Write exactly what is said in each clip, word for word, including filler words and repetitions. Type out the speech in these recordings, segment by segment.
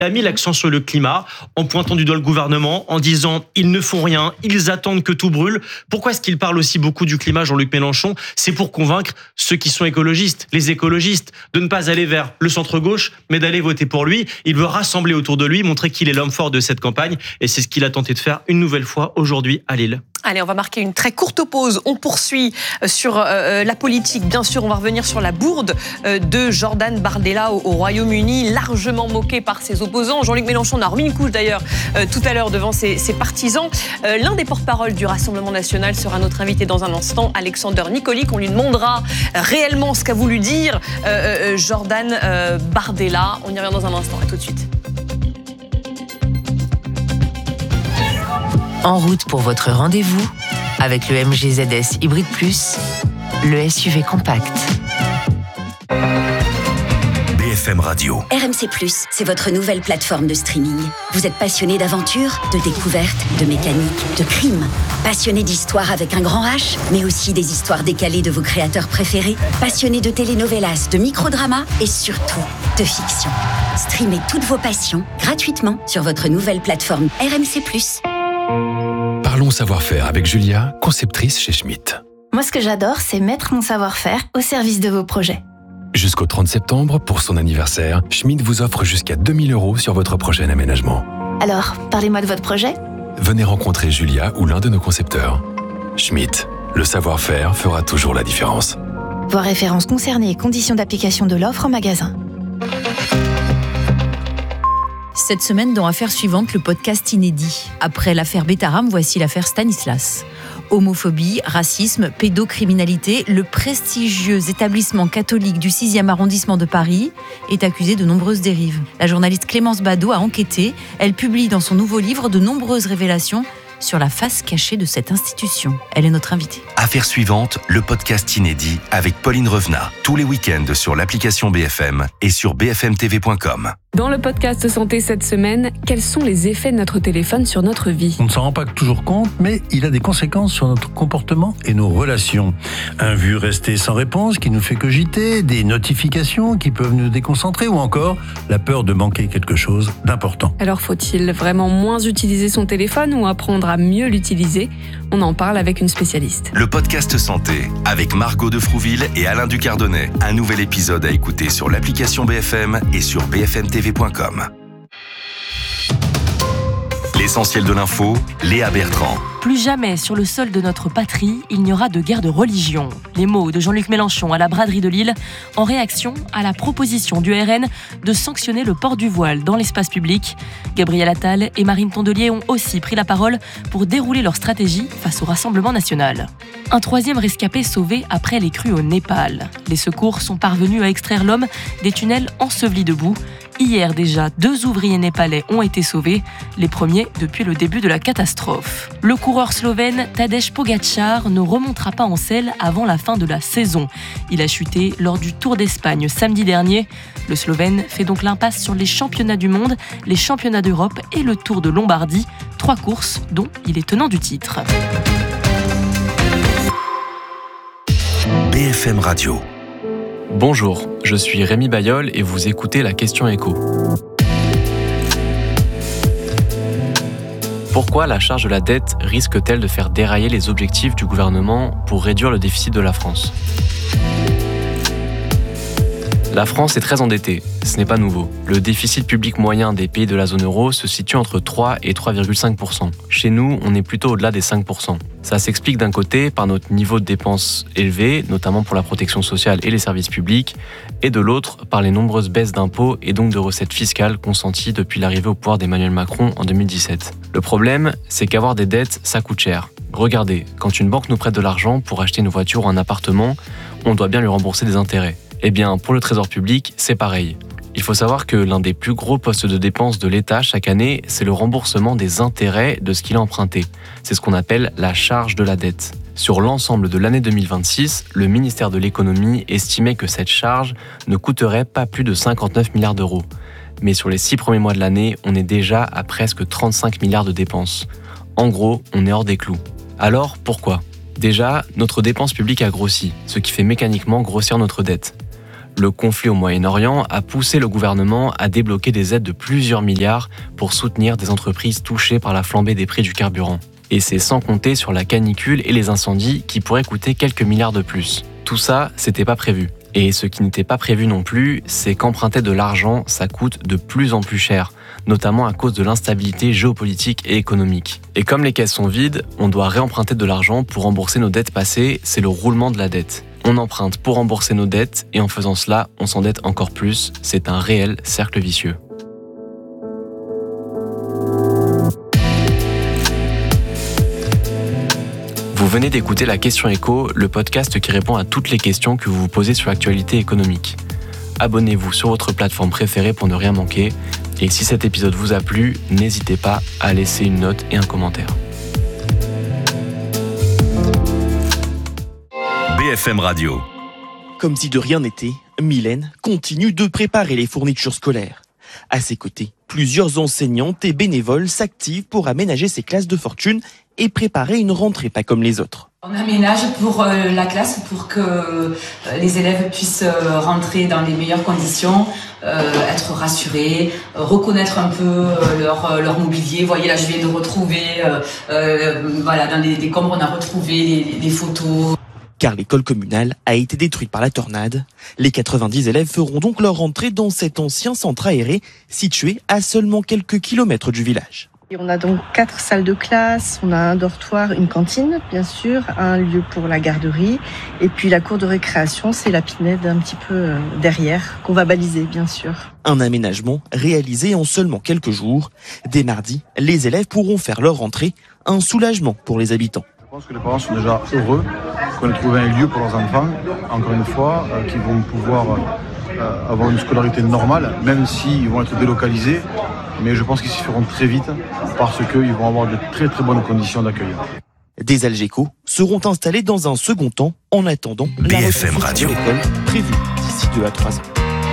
Il a mis l'accent sur le climat en pointant du doigt le gouvernement, en disant « ils ne font rien, ils attendent que tout brûle ». Pourquoi est-ce qu'il parle aussi beaucoup du climat, Jean-Luc Mélenchon ? C'est pour convaincre ceux qui sont écologistes, les écologistes, de ne pas aller vers le centre-gauche, mais d'aller voter pour lui. Il veut rassembler autour de lui, montrer qu'il est l'homme fort de cette campagne. Et c'est ce qu'il a tenté de faire une nouvelle fois aujourd'hui à Lille. Allez, on va marquer une très courte pause. On poursuit sur euh, la politique. Bien sûr, on va revenir sur la bourde euh, de Jordan Bardella au, au Royaume-Uni, largement moqué par ses opposants. Jean-Luc Mélenchon en a remis une couche d'ailleurs euh, tout à l'heure devant ses, ses partisans. Euh, l'un des porte-parole du Rassemblement national sera notre invité dans un instant, Alexander Nicolic. On lui demandera réellement ce qu'a voulu dire euh, euh, Jordan euh, Bardella. On y revient dans un instant. À tout de suite. En route pour votre rendez-vous avec le M G Z S Hybrid Plus, le S U V compact. B F M Radio. R M C plus, c'est votre nouvelle plateforme de streaming. Vous êtes passionné d'aventure, de découverte, de mécanique, de crime. Passionné d'histoire avec un grand H, mais aussi des histoires décalées de vos créateurs préférés. Passionné de telenovelas, de microdramas et surtout de fiction. Streamez toutes vos passions gratuitement sur votre nouvelle plateforme R M C plus. Parlons savoir-faire avec Julia, conceptrice chez Schmitt. Moi, ce que j'adore, c'est mettre mon savoir-faire au service de vos projets. Jusqu'au trente septembre, pour son anniversaire, Schmitt vous offre jusqu'à deux mille euros sur votre prochain aménagement. Alors, parlez-moi de votre projet. Venez rencontrer Julia ou l'un de nos concepteurs. Schmitt, le savoir-faire fera toujours la différence. Voir références concernées et conditions d'application de l'offre en magasin. Cette semaine, dans Affaires suivantes, le podcast inédit. Après l'affaire Bétaram, voici l'affaire Stanislas. Homophobie, racisme, pédocriminalité, le prestigieux établissement catholique du sixième arrondissement de Paris est accusé de nombreuses dérives. La journaliste Clémence Badaud a enquêté. Elle publie dans son nouveau livre de nombreuses révélations sur la face cachée de cette institution. Elle est notre invitée. Affaires suivantes, le podcast inédit avec Pauline Revenat. Tous les week-ends sur l'application B F M et sur b f m t v point com. Dans le podcast Santé cette semaine, quels sont les effets de notre téléphone sur notre vie ? On ne s'en rend pas toujours compte, mais il a des conséquences sur notre comportement et nos relations. Un vu resté sans réponse qui nous fait cogiter, des notifications qui peuvent nous déconcentrer ou encore la peur de manquer quelque chose d'important. Alors faut-il vraiment moins utiliser son téléphone ou apprendre à mieux l'utiliser ? On en parle avec une spécialiste. Le podcast Santé avec Margot de Frouville et Alain Ducardonnet. Un nouvel épisode à écouter sur l'application B F M et sur b f m t v point com. L'essentiel de l'info, Léa Bertrand. Plus jamais sur le sol de notre patrie, il n'y aura de guerre de religion. Les mots de Jean-Luc Mélenchon à la braderie de Lille en réaction à la proposition du R N de sanctionner le port du voile dans l'espace public. Gabriel Attal et Marine Tondelier ont aussi pris la parole pour dérouler leur stratégie face au Rassemblement national. Un troisième rescapé sauvé après les crues au Népal. Les secours sont parvenus à extraire l'homme des tunnels ensevelis de boue. Hier déjà, deux ouvriers népalais ont été sauvés, les premiers depuis le début de la catastrophe. Le coureur slovène Tadej Pogačar ne remontera pas en selle avant la fin de la saison. Il a chuté lors du Tour d'Espagne samedi dernier. Le Slovène fait donc l'impasse sur les championnats du monde, les championnats d'Europe et le Tour de Lombardie. Trois courses dont il est tenant du titre. B F M Radio. Bonjour, je suis Rémi Bayol et vous écoutez La Question Écho. Pourquoi la charge de la dette risque-t-elle de faire dérailler les objectifs du gouvernement pour réduire le déficit de la France ? La France est très endettée, ce n'est pas nouveau. Le déficit public moyen des pays de la zone euro se situe entre trois et trois virgule cinq pour cent. Chez nous, on est plutôt au-delà des cinq pour cent. Ça s'explique d'un côté par notre niveau de dépenses élevé, notamment pour la protection sociale et les services publics, et de l'autre par les nombreuses baisses d'impôts et donc de recettes fiscales consenties depuis l'arrivée au pouvoir d'Emmanuel Macron en deux mille dix-sept. Le problème, c'est qu'avoir des dettes, ça coûte cher. Regardez, quand une banque nous prête de l'argent pour acheter une voiture ou un appartement, on doit bien lui rembourser des intérêts. Eh bien, pour le trésor public, c'est pareil. Il faut savoir que l'un des plus gros postes de dépenses de l'État chaque année, c'est le remboursement des intérêts de ce qu'il a emprunté. C'est ce qu'on appelle la charge de la dette. Sur l'ensemble de l'année deux mille vingt-six, le ministère de l'Économie estimait que cette charge ne coûterait pas plus de cinquante-neuf milliards d'euros. Mais sur les six premiers mois de l'année, on est déjà à presque trente-cinq milliards de dépenses. En gros, on est hors des clous. Alors, pourquoi ? Déjà, notre dépense publique a grossi, ce qui fait mécaniquement grossir notre dette. Le conflit au Moyen-Orient a poussé le gouvernement à débloquer des aides de plusieurs milliards pour soutenir des entreprises touchées par la flambée des prix du carburant. Et c'est sans compter sur la canicule et les incendies qui pourraient coûter quelques milliards de plus. Tout ça, c'était pas prévu. Et ce qui n'était pas prévu non plus, c'est qu'emprunter de l'argent, ça coûte de plus en plus cher, notamment à cause de l'instabilité géopolitique et économique. Et comme les caisses sont vides, on doit réemprunter de l'argent pour rembourser nos dettes passées, c'est le roulement de la dette. On emprunte pour rembourser nos dettes, et en faisant cela, on s'endette encore plus, c'est un réel cercle vicieux. Vous venez d'écouter La Question Éco, le podcast qui répond à toutes les questions que vous vous posez sur l'actualité économique. Abonnez-vous sur votre plateforme préférée pour ne rien manquer. Et si cet épisode vous a plu, n'hésitez pas à laisser une note et un commentaire. B F M Radio. Comme si de rien n'était, Mylène continue de préparer les fournitures scolaires. À ses côtés, plusieurs enseignantes et bénévoles s'activent pour aménager ces classes de fortune et préparer une rentrée pas comme les autres. On aménage pour euh, la classe pour que euh, les élèves puissent euh, rentrer dans les meilleures conditions, euh, être rassurés, euh, reconnaître un peu euh, leur, euh, leur mobilier. Vous voyez là, je viens de retrouver, euh, euh, voilà, dans les décombres, on a retrouvé les, les photos. Car l'école communale a été détruite par la tornade. Les quatre-vingt-dix élèves feront donc leur rentrée dans cet ancien centre aéré situé à seulement quelques kilomètres du village. On a donc quatre salles de classe, on a un dortoir, une cantine, bien sûr, un lieu pour la garderie, et puis la cour de récréation, c'est la pinède un petit peu derrière, qu'on va baliser, bien sûr. Un aménagement réalisé en seulement quelques jours. Dès mardi, les élèves pourront faire leur rentrée, un soulagement pour les habitants. Je pense que les parents sont déjà heureux qu'on ait trouvé un lieu pour leurs enfants, encore une fois, euh, qui vont pouvoir euh, avoir une scolarité normale, même s'ils vont être délocalisés. Mais je pense qu'ils s'y feront très vite parce qu'ils vont avoir de très très bonnes conditions d'accueil. Des Algeco seront installés dans un second temps en attendant B F M la Radio. de l'école prévue d'ici deux à trois ans.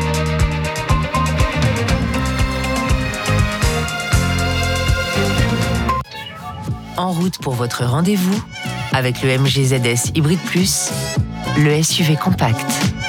En route pour votre rendez-vous avec le M G Z S Hybrid Plus, le S U V compact.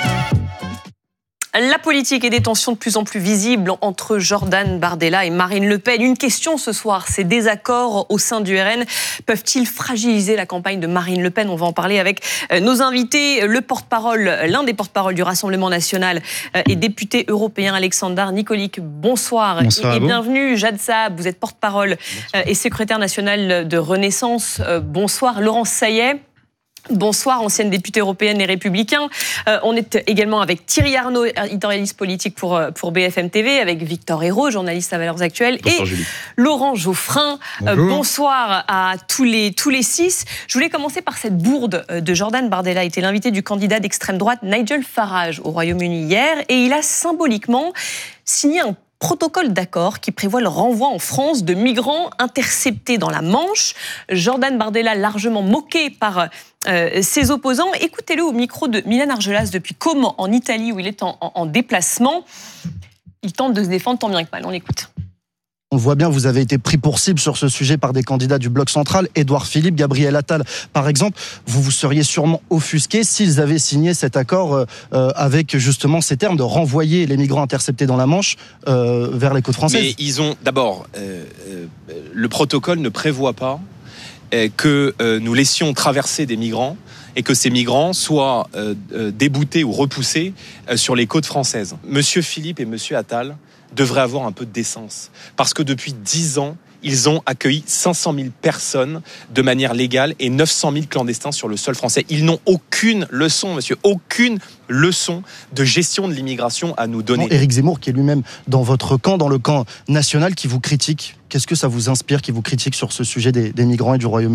La politique et des tensions de plus en plus visibles entre Jordan Bardella et Marine Le Pen. Une question ce soir, ces désaccords au sein du R N peuvent-ils fragiliser la campagne de Marine Le Pen ? On va en parler avec nos invités. Le porte-parole, l'un des porte-parole du Rassemblement national et député européen, Alexander Nikolic. Bonsoir, Bonsoir et, et vous. bienvenue. Jad Saab, vous êtes porte-parole bonsoir. Et secrétaire national de Renaissance. Bonsoir. Laurence Saillet. Bonsoir, ancienne députée européenne Les Républicains. Euh, on est également avec Thierry Arnaud, éditorialiste politique pour, pour B F M T V, avec Victor Hérault, journaliste à Valeurs Actuelles, bonsoir, et Julie. Laurent Geoffrin. Euh, bonsoir à tous les, tous les six. Je voulais commencer par cette bourde de Jordan Bardella. Il était l'invité du candidat d'extrême droite Nigel Farage au Royaume-Uni hier, et il a symboliquement signé un protocole d'accord qui prévoit le renvoi en France de migrants interceptés dans la Manche. Jordan Bardella, largement moqué par euh, ses opposants. Écoutez-le au micro de Mylène Argelas depuis Como, en Italie, où il est en, en, en déplacement. Il tente de se défendre tant bien que mal. On l'écoute. On le voit bien, vous avez été pris pour cible sur ce sujet par des candidats du Bloc central, Édouard Philippe, Gabriel Attal, par exemple. Vous vous seriez sûrement offusqué s'ils avaient signé cet accord euh, avec justement ces termes de renvoyer les migrants interceptés dans la Manche euh, vers les côtes françaises. Mais ils ont d'abord, euh, euh, le protocole ne prévoit pas euh, que euh, nous laissions traverser des migrants et que ces migrants soient euh, euh, déboutés ou repoussés euh, sur les côtes françaises. Monsieur Philippe et monsieur Attal devraient avoir un peu de décence. Parce que depuis dix ans, ils ont accueilli cinq cent mille personnes de manière légale et neuf cent mille clandestins sur le sol français. Ils n'ont aucune leçon, monsieur, aucune leçon de gestion de l'immigration à nous donner. Non, Éric Zemmour, qui est lui-même dans votre camp, dans le camp national, qui vous critique. Qu'est-ce que ça vous inspire, qui vous critique sur ce sujet des, des migrants et du Royaume-Uni ?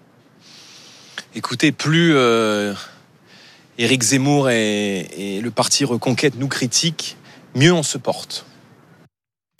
Écoutez, plus euh, Éric Zemmour et, et le parti Reconquête nous critiquent, mieux on se porte.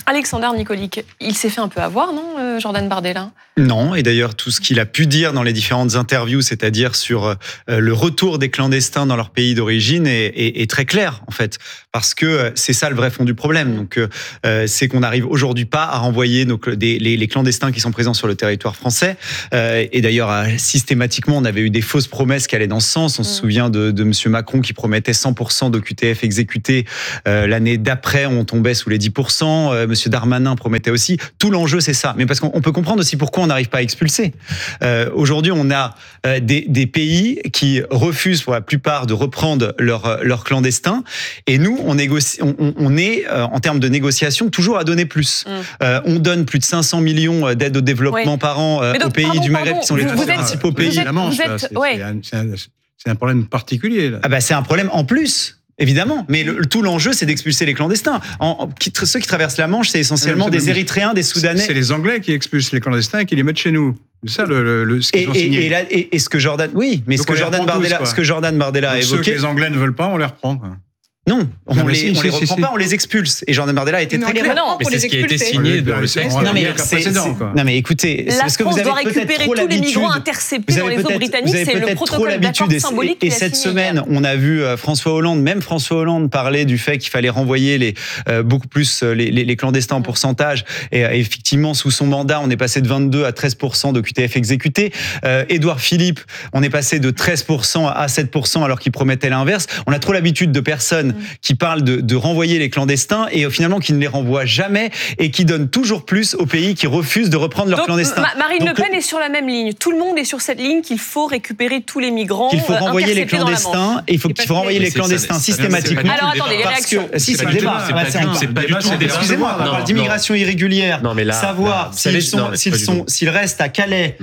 Alexander Nikolic, il s'est fait un peu avoir, non, euh, Jordan Bardella ? Non, et d'ailleurs tout ce qu'il a pu dire dans les différentes interviews, c'est-à-dire sur euh, le retour des clandestins dans leur pays d'origine, est, est, est très clair en fait, parce que c'est ça le vrai fond du problème. Donc euh, c'est qu'on n'arrive aujourd'hui pas à renvoyer nos, des, les, les clandestins qui sont présents sur le territoire français. Euh, et d'ailleurs euh, systématiquement, on avait eu des fausses promesses qui allaient dans ce sens. On mmh. se souvient de, de Monsieur Macron qui promettait cent pour cent d'O Q T F exécutés. Euh, l'année d'après, on tombait sous les dix pour cent. Euh, Monsieur Darmanin promettait aussi. Tout l'enjeu, c'est ça. Mais parce qu'on peut comprendre aussi pourquoi on n'arrive pas à expulser. Euh, aujourd'hui, on a euh, des, des pays qui refusent pour la plupart de reprendre leurs leur clandestins. Et nous, on, négocie, on, on est, euh, en termes de négociation, toujours à donner plus. Mmh. Euh, on donne plus de cinq cents millions d'aide au développement oui. par an euh, donc, aux pays pardon, du Maghreb, qui sont les vous principaux êtes, pays. Vous êtes, vous êtes, c'est, ouais. c'est, un, c'est un problème particulier. Là. Ah bah, c'est un problème en plus. Évidemment, mais le, tout l'enjeu, c'est d'expulser les clandestins. En, en, qui, ceux qui traversent la Manche, c'est essentiellement des Érythréens, des Soudanais. C'est les Anglais qui expulsent les clandestins et qui les mettent chez nous. C'est ça le, le, le ce qu'ils et, ont signé. Et, là, et, et ce que Jordan, oui, mais ce que Jordan, Bardella, tous, ce que Jordan Bardella a évoqué. Ceux que les Anglais ne veulent pas, on les reprend. Quoi. Non, on non, les, si, on si, les si, reprend si. pas, on les expulse. Et Jordan Bardella a été non, très clair. Non, mais c'est ce qui a été signé dans le texte. Non, mais c'est, non, mais écoutez, la parce que vous avez doit récupérer tous les migrants interceptés dans les eaux britanniques. C'est le protocole d'accord symbolique. Et, et cette semaine, on a vu François Hollande, même François Hollande, parler du fait qu'il fallait renvoyer les euh, beaucoup plus les, les, les clandestins en pourcentage. Et euh, effectivement, sous son mandat, on est passé de vingt-deux à treize pour cent d'O Q T F exécutés. Euh, Édouard Philippe, on est passé de treize pour cent à sept pour cent alors qu'il promettait l'inverse. On a trop l'habitude de personnes mmh. qui parlent de, de renvoyer les clandestins et finalement qui ne les renvoient jamais et qui donnent toujours plus aux pays qui refusent de reprendre leurs Donc, clandestins. Ma- Marine Donc, Le Pen est sur la même ligne. Tout le monde est sur cette ligne qu'il faut récupérer tous les migrants. Qu'il faut renvoyer les clandestins et il faut qu'il faut renvoyer les clandestins systématiquement. Alors attendez, les réactions. Si, c'est le débat. C'est pas du tout. Excusez-moi, on parle d'immigration irrégulière. Savoir s'ils sont, s'ils sont, s'ils restent à Calais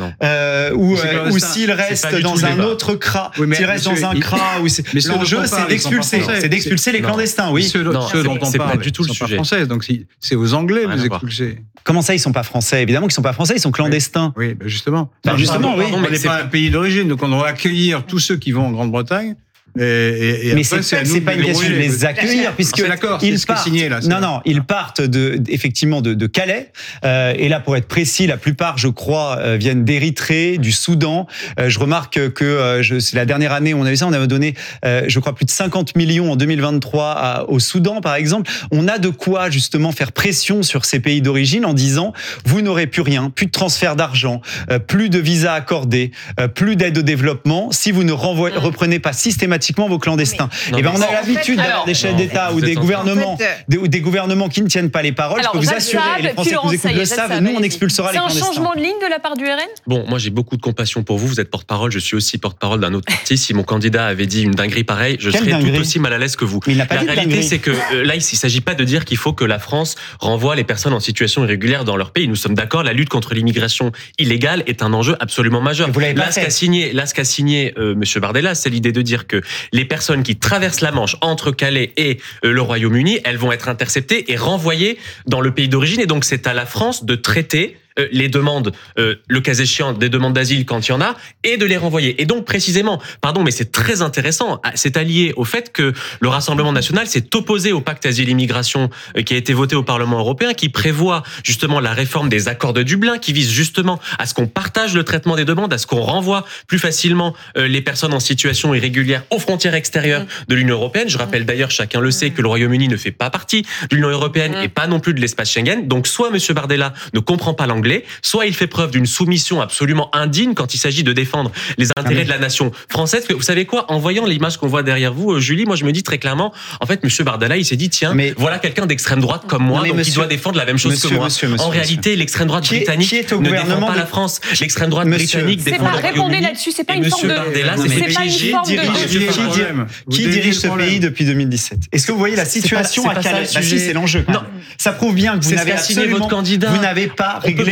ou ou s'ils restent dans un autre C R A, s'ils restent dans un C R A. L'enjeu, c'est d'expulser, c'est d'expulser les clandestins. Oui. Ceux dont on parle, pas du tout le sont sujet. Pas français, donc c'est aux Anglais de vous expulser. Comment ça, ils sont pas français ? Évidemment qu'ils sont pas français, ils sont clandestins. Oui, ben justement. Ben justement, oui. On n'est pas un pays d'origine, donc on doit accueillir tous ceux qui vont en Grande-Bretagne. Et, et, et mais après, c'est, c'est, c'est pas une question de les accueillir, puisque ah, d'accord, ils c'est partent. Signé, là, non, non, ils partent de, effectivement de, de Calais. Euh, et là, pour être précis, la plupart, je crois, euh, viennent d'Érythrée, du Soudan. Euh, je remarque que euh, je, c'est la dernière année où on avait ça, on avait donné, euh, je crois, plus de cinquante millions en deux mille vingt-trois à, au Soudan, par exemple. On a de quoi justement faire pression sur ces pays d'origine en disant vous n'aurez plus rien, plus de transfert d'argent, euh, plus de visas accordés, euh, plus d'aide au développement si vous ne renvoyez, reprenez pas systématiquement vos clandestins. Non, et ben on a l'habitude fait, d'avoir des chefs non, d'État ou des gouvernements, en fait, des, ou des gouvernements qui ne tiennent pas les paroles. Alors, je peux vous Jacques assurer, Saab, et les Français qui nous écoutent le savent, nous on expulsera les clandestins. C'est un changement de ligne de la part du R N ? Bon, moi j'ai beaucoup de compassion pour vous. Vous êtes porte-parole, je suis aussi porte-parole d'un autre parti. Si mon candidat avait dit une dinguerie pareille, je Quelle serais dinguerie tout aussi mal à l'aise que vous. Mais il n'a pas la dit réalité, dinguerie. c'est que euh, là, il ne s'agit pas de dire qu'il faut que la France renvoie les personnes en situation irrégulière dans leur pays. Nous sommes d'accord, la lutte contre l'immigration illégale est un enjeu absolument majeur. Vous l'avez pas là, ce fait. qu'a signé, là, ce qu'a signé euh, Monsieur Bardella, c'est l'idée de dire que les personnes qui traversent la Manche entre Calais et euh, le Royaume-Uni, elles vont être interceptées et renvoyées dans le pays d'origine. Et donc, c'est à la France de traiter les demandes, euh, le cas échéant, des demandes d'asile quand il y en a, et de les renvoyer. Et donc, précisément, pardon, mais c'est très intéressant, c'est allié au fait que le Rassemblement national s'est opposé au pacte asile-immigration euh, qui a été voté au Parlement européen, qui prévoit justement la réforme des accords de Dublin, qui vise justement à ce qu'on partage le traitement des demandes, à ce qu'on renvoie plus facilement euh, les personnes en situation irrégulière aux frontières extérieures de l'Union européenne. Je rappelle d'ailleurs, chacun le sait, que le Royaume-Uni ne fait pas partie de l'Union européenne et pas non plus de l'espace Schengen. Donc, soit M. Bardella ne comprend pas l'anglais, soit il fait preuve d'une soumission absolument indigne quand il s'agit de défendre les intérêts de la nation française. Vous savez quoi ? En voyant l'image qu'on voit derrière vous, Julie, moi je me dis très clairement, en fait, M. Bardella, il s'est dit, tiens, mais voilà quelqu'un d'extrême droite comme moi, donc monsieur, qui doit défendre la même chose monsieur, que moi. Monsieur, monsieur, en monsieur, réalité, l'extrême droite qui est, britannique qui est au ne gouvernement défend pas de... la France. L'extrême droite monsieur, britannique défend pas, le répondez Royaume-Uni. là-dessus, c'est pas et une M. forme de... Bardella, c'est c'est pas une Qui forme dirige, de... qui, qui, qui dirige ce pays depuis deux mille dix-sept ? Est-ce que vous voyez la situation à Calais ? Bah si, c'est l'enjeu. Non, ça prouve bien que vous n'avez absolument, vous n'avez pas réglé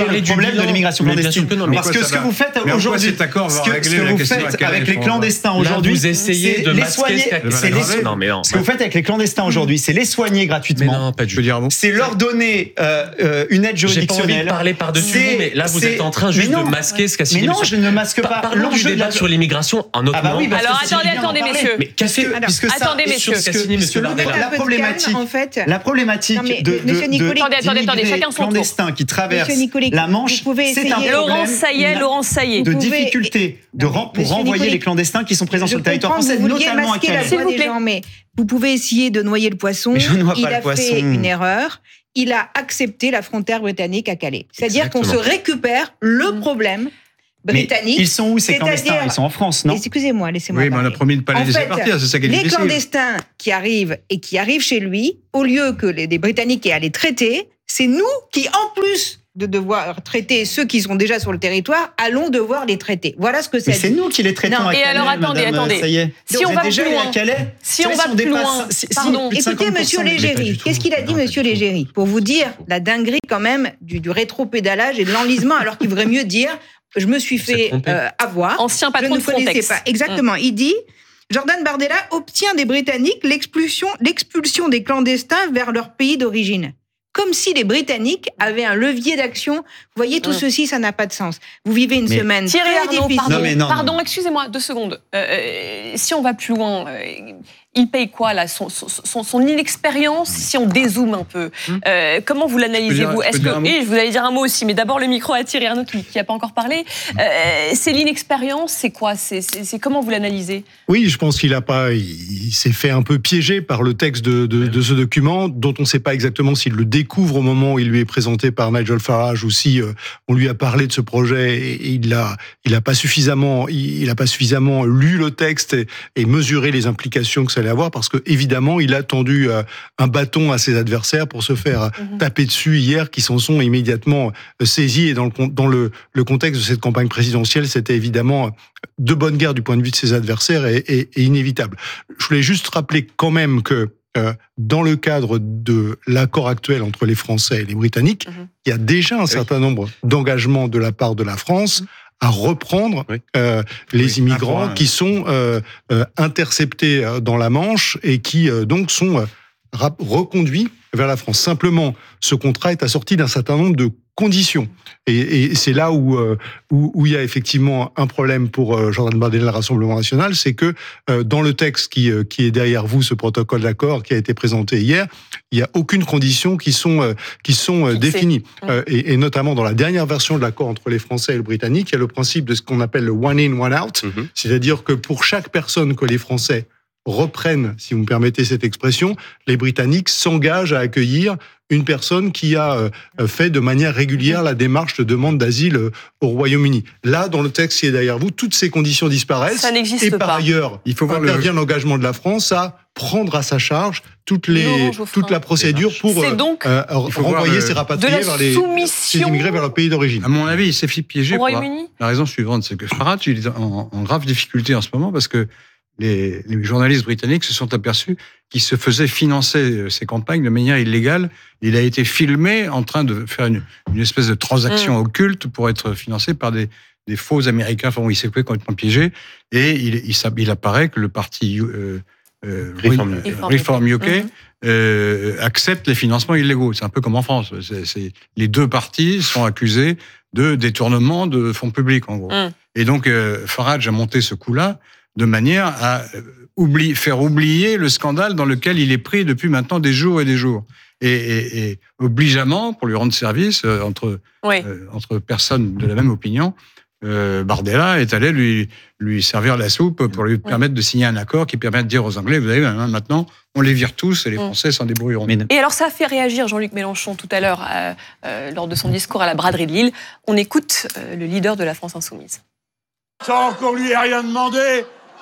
le problème de l'immigration clandestine. Parce que ce que vous faites aujourd'hui, cet accord va ce que, régler ce que la vous question faites à Calais, avec les clandestins Là, aujourd'hui, vous essayez c'est de les masquer soigner. ce qu'a- C'est Non, les- non, mais non. Ce que vous faites avec les clandestins aujourd'hui, c'est les soigner gratuitement. Mais non, pas du tout. C'est leur donner euh, euh, une aide J'ai pas envie juridictionnelle. de parler par-dessus C'est- vous, mais là, vous c'est- êtes en train juste mais non. de masquer ce qu'a signé Mais non, monsieur. je ne masque pas. Parlons du L'enjeu de débat la- sur l'immigration un autre Ah bah oui, moment. parce Alors que c'est attendez, bien d'en attendez, parler. messieurs. Mais qu'est-ce que- puisque ça- Attendez, puisque- messieurs. qu'a signé monsieur puisque le- Bardella. La problématique, en fait. la problématique Non, mais, de, de, monsieur Nicoli- de- Attendez, attendez, attendez, d'immigrés chacun son tour. clandestins qui traversent Monsieur Nicoli, la Manche, vous pouvez c'est essayer- un problème Laurence Saillet, Laurence Saillet. de Vous pouvez- difficulté de ren- pour Monsieur renvoyer Nicoli, les clandestins qui sont présents Je sur le territoire comprends que français, vous vouliez notamment à masquer la Calais. voix S'il vous des plaît. gens, mais vous pouvez essayer de noyer le poisson. Mais je ne noie Il pas le a poisson. fait une erreur. Il a accepté la frontière britannique à Calais. C'est-à-dire qu'on se Exactement. récupère le problème Mais britannique. ils sont où ces clandestins? c'est-à-dire- Ils sont en France, non? Excusez-moi, laissez-moi Oui, mais on a parler. promis de ne pas les En laisser fait, partir, c'est ça qui est les difficile. clandestins qui arrivent et qui arrivent chez lui, au lieu que les, les Britanniques aient à les traiter, c'est nous qui, en plus de devoir traiter ceux qui sont déjà sur le territoire, allons devoir les traiter. Voilà ce que c'est. Mais c'est nous qui les traitons Non, à et Calais, alors, attendez, madame, attendez. ça y est. Si Vous on êtes va déjà plus allé loin, à Calais? si Vous on savez, va on plus dépasse- loin, si- si, pardon. plus de Écoutez, cinquante pour monsieur cent, mais pas Légéry, du tout. qu'est-ce qu'il a dit, Non, pas monsieur du tout. Légéry? Pour vous dire la dinguerie quand même du, du rétro-pédalage et de l'enlisement, alors qu'il vaudrait mieux dire je me suis fait trompé. euh, avoir. Ancien patron je ne de Frontex. connaissais pas. Exactement. Il dit Jordan Bardella obtient des Britanniques l'expulsion, l'expulsion des clandestins vers leur pays d'origine. Comme si les Britanniques avaient un levier d'action. Vous voyez, tout Mm. ceci, ça n'a pas de sens. Vous vivez une Mais- semaine Thierry très Arnaud, difficile. pardon, Non, mais non, pardon, non. excusez-moi, deux secondes. Euh, euh, si on va plus loin, euh, il paye quoi là, son, son, son, son inexpérience, si on dézoome un peu. Euh, comment vous l'analysez-vous? Je peux Est-ce dire que un mot et je vous allais dire un mot aussi, mais d'abord le micro à Thierry Arnaud qui n'a pas encore parlé. Euh, c'est l'inexpérience, c'est quoi? C'est, c'est, c'est comment vous l'analysez? Oui, je pense qu'il a pas, il, il s'est fait un peu piéger par le texte de, de, de ce document, dont on ne sait pas exactement s'il le découvre au moment où il lui est présenté par Nigel Farage ou si euh, on lui a parlé de ce projet et il a, il a pas suffisamment, il, il a pas suffisamment lu le texte et, et mesuré les implications que ça allait avoir, parce que évidemment, il a tendu euh, un bâton à ses adversaires pour se faire Mhm. taper dessus hier, qui s'en sont immédiatement euh, saisis. Et dans le con- dans le, le contexte de cette campagne présidentielle, c'était évidemment de bonne guerre du point de vue de ses adversaires et, et, et inévitable. Je voulais juste rappeler quand même que euh, dans le cadre de l'accord actuel entre les Français et les Britanniques, Mhm. il y a déjà un certain nombre d'engagements de la part de la France à reprendre euh, les Oui, immigrants un point, qui sont euh, euh, interceptés euh, dans la Manche et qui euh, donc sont euh, rap- reconduits vers la France. Simplement, ce contrat est assorti d'un certain nombre de conditions. Et, et c'est là où, euh, où où il y a effectivement un problème pour euh, Jordan Bardella, le Rassemblement national, c'est que euh, dans le texte qui euh, qui est derrière vous, ce protocole d'accord qui a été présenté hier, il y a aucune condition qui sont euh, qui sont euh, Fixé. définies. Mmh. Euh, et, et notamment dans la dernière version de l'accord entre les Français et le Britannique, il y a le principe de ce qu'on appelle le one in one out, Mhm. c'est-à-dire que pour chaque personne que les Français reprennent, si vous me permettez cette expression, les Britanniques s'engagent à accueillir une personne qui a euh, fait de manière régulière la démarche de demande d'asile euh, au Royaume-Uni. Là, dans le texte qui est derrière vous, toutes ces conditions disparaissent. Ça n'existe et par pas. ailleurs, Il faut voir le- intervient l'engagement de la France à prendre à sa charge toutes les, Laurent Geoffrin. toute la procédure pour C'est euh, donc euh, Il faut voir renvoyer le- ces de rapatriés la vers les, ces soumission immigrés vers leur pays d'origine. À mon avis, il s'est fait piéger au pour la, Royaume-Uni. la raison suivante, c'est que Farage, il est en, en grave difficulté en ce moment parce que les, les journalistes britanniques se sont aperçus qu'il se faisait financer ses campagnes de manière illégale. Il a été filmé en train de faire une, une espèce de transaction Mm. occulte pour être financé par des, des faux Américains. Enfin, bon, il s'est fait complètement piégé. Et il, il, s'ab- il apparaît que le parti euh, euh, Reform Re- U K. euh, Reform U K Mhm. euh, accepte les financements illégaux. C'est un peu comme en France. C'est, c'est, les deux partis sont accusés de détournement de fonds publics, en gros. Mm. Et donc, euh, Farage a monté ce coup-là de manière à euh, oubli- faire oublier le scandale dans lequel il est pris depuis maintenant des jours et des jours. Et, et, et obligeamment, pour lui rendre service, euh, entre, Oui. euh, entre personnes de la même opinion, euh, Bardella est allé lui, lui servir la soupe pour lui permettre de signer un accord qui permet de dire aux Anglais, vous avez hein, maintenant, on les vire tous et les Mm. Français s'en débrouilleront. Et alors ça a fait réagir Jean-Luc Mélenchon tout à l'heure euh, euh, lors de son discours à la braderie de Lille. On écoute euh, le leader de la France Insoumise. Sans qu'on lui ait rien demandé,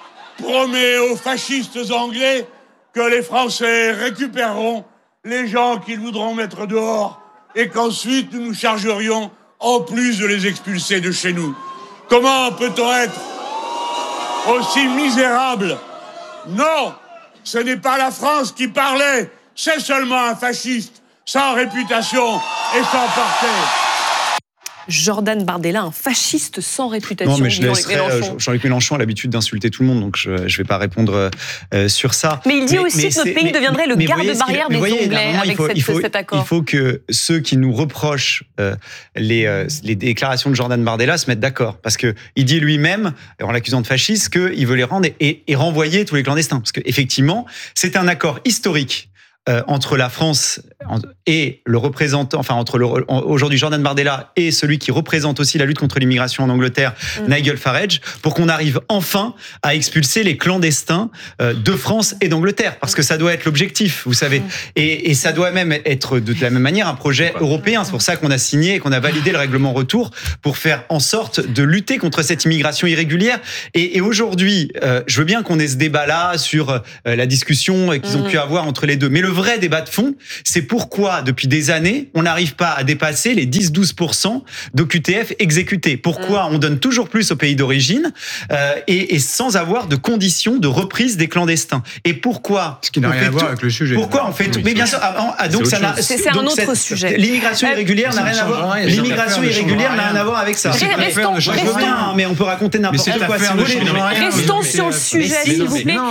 promet aux fascistes anglais que les Français récupéreront les gens qu'ils voudront mettre dehors et qu'ensuite nous nous chargerions en plus de les expulser de chez nous. Comment peut-on être aussi misérable? Non, ce n'est pas la France qui parlait, c'est seulement un fasciste sans réputation et sans portée. Jordan Bardella un fasciste sans réputation? Non, mais je Jean-Luc laisserai. Mélenchon. Jean-Luc Mélenchon a l'habitude d'insulter tout le monde, donc je ne vais pas répondre euh, sur ça. Mais il dit aussi que notre pays deviendrait le garde-barrière des Anglais avec cette, il faut, cet accord. Il faut que ceux qui nous reprochent euh, les, euh, les déclarations de Jordan Bardella se mettent d'accord. Parce qu'il dit lui-même, en l'accusant de fasciste, qu'il veut les rendre et, et, et renvoyer tous les clandestins. Parce qu'effectivement, c'est un accord historique. Euh, entre la France et le représentant, enfin entre le, aujourd'hui Jordan Bardella et celui qui représente aussi la lutte contre l'immigration en Angleterre, mmh. Nigel Farage, pour qu'on arrive enfin à expulser les clandestins euh, de France et d'Angleterre, parce que ça doit être l'objectif, vous savez, mmh. et, et ça doit même être de la même manière un projet européen. C'est pour ça qu'on a signé et qu'on a validé le règlement retour pour faire en sorte de lutter contre cette immigration irrégulière. Et, et aujourd'hui, euh, je veux bien qu'on ait ce débat-là sur euh, la discussion qu'ils ont mmh. pu avoir entre les deux, mais le vrai débat de fond, c'est pourquoi, depuis des années, on n'arrive pas à dépasser les dix à douze pour cent d'O Q T F exécutés. Pourquoi mmh. on donne toujours plus aux pays d'origine euh, et, et sans avoir de conditions de reprise des clandestins. Et pourquoi? Ce qui n'a rien à voir avec le sujet. Pourquoi on fait tout? Mais bien sûr, ah, ah, donc ça n'a. C'est, c'est un autre cette, sujet. L'immigration irrégulière n'a rien à voir. L'immigration irrégulière n'a rien à voir avec ça. Restons, je veux bien, mais on peut raconter n'importe quoi si vous voulez. Restons sur le sujet, s'il vous plaît,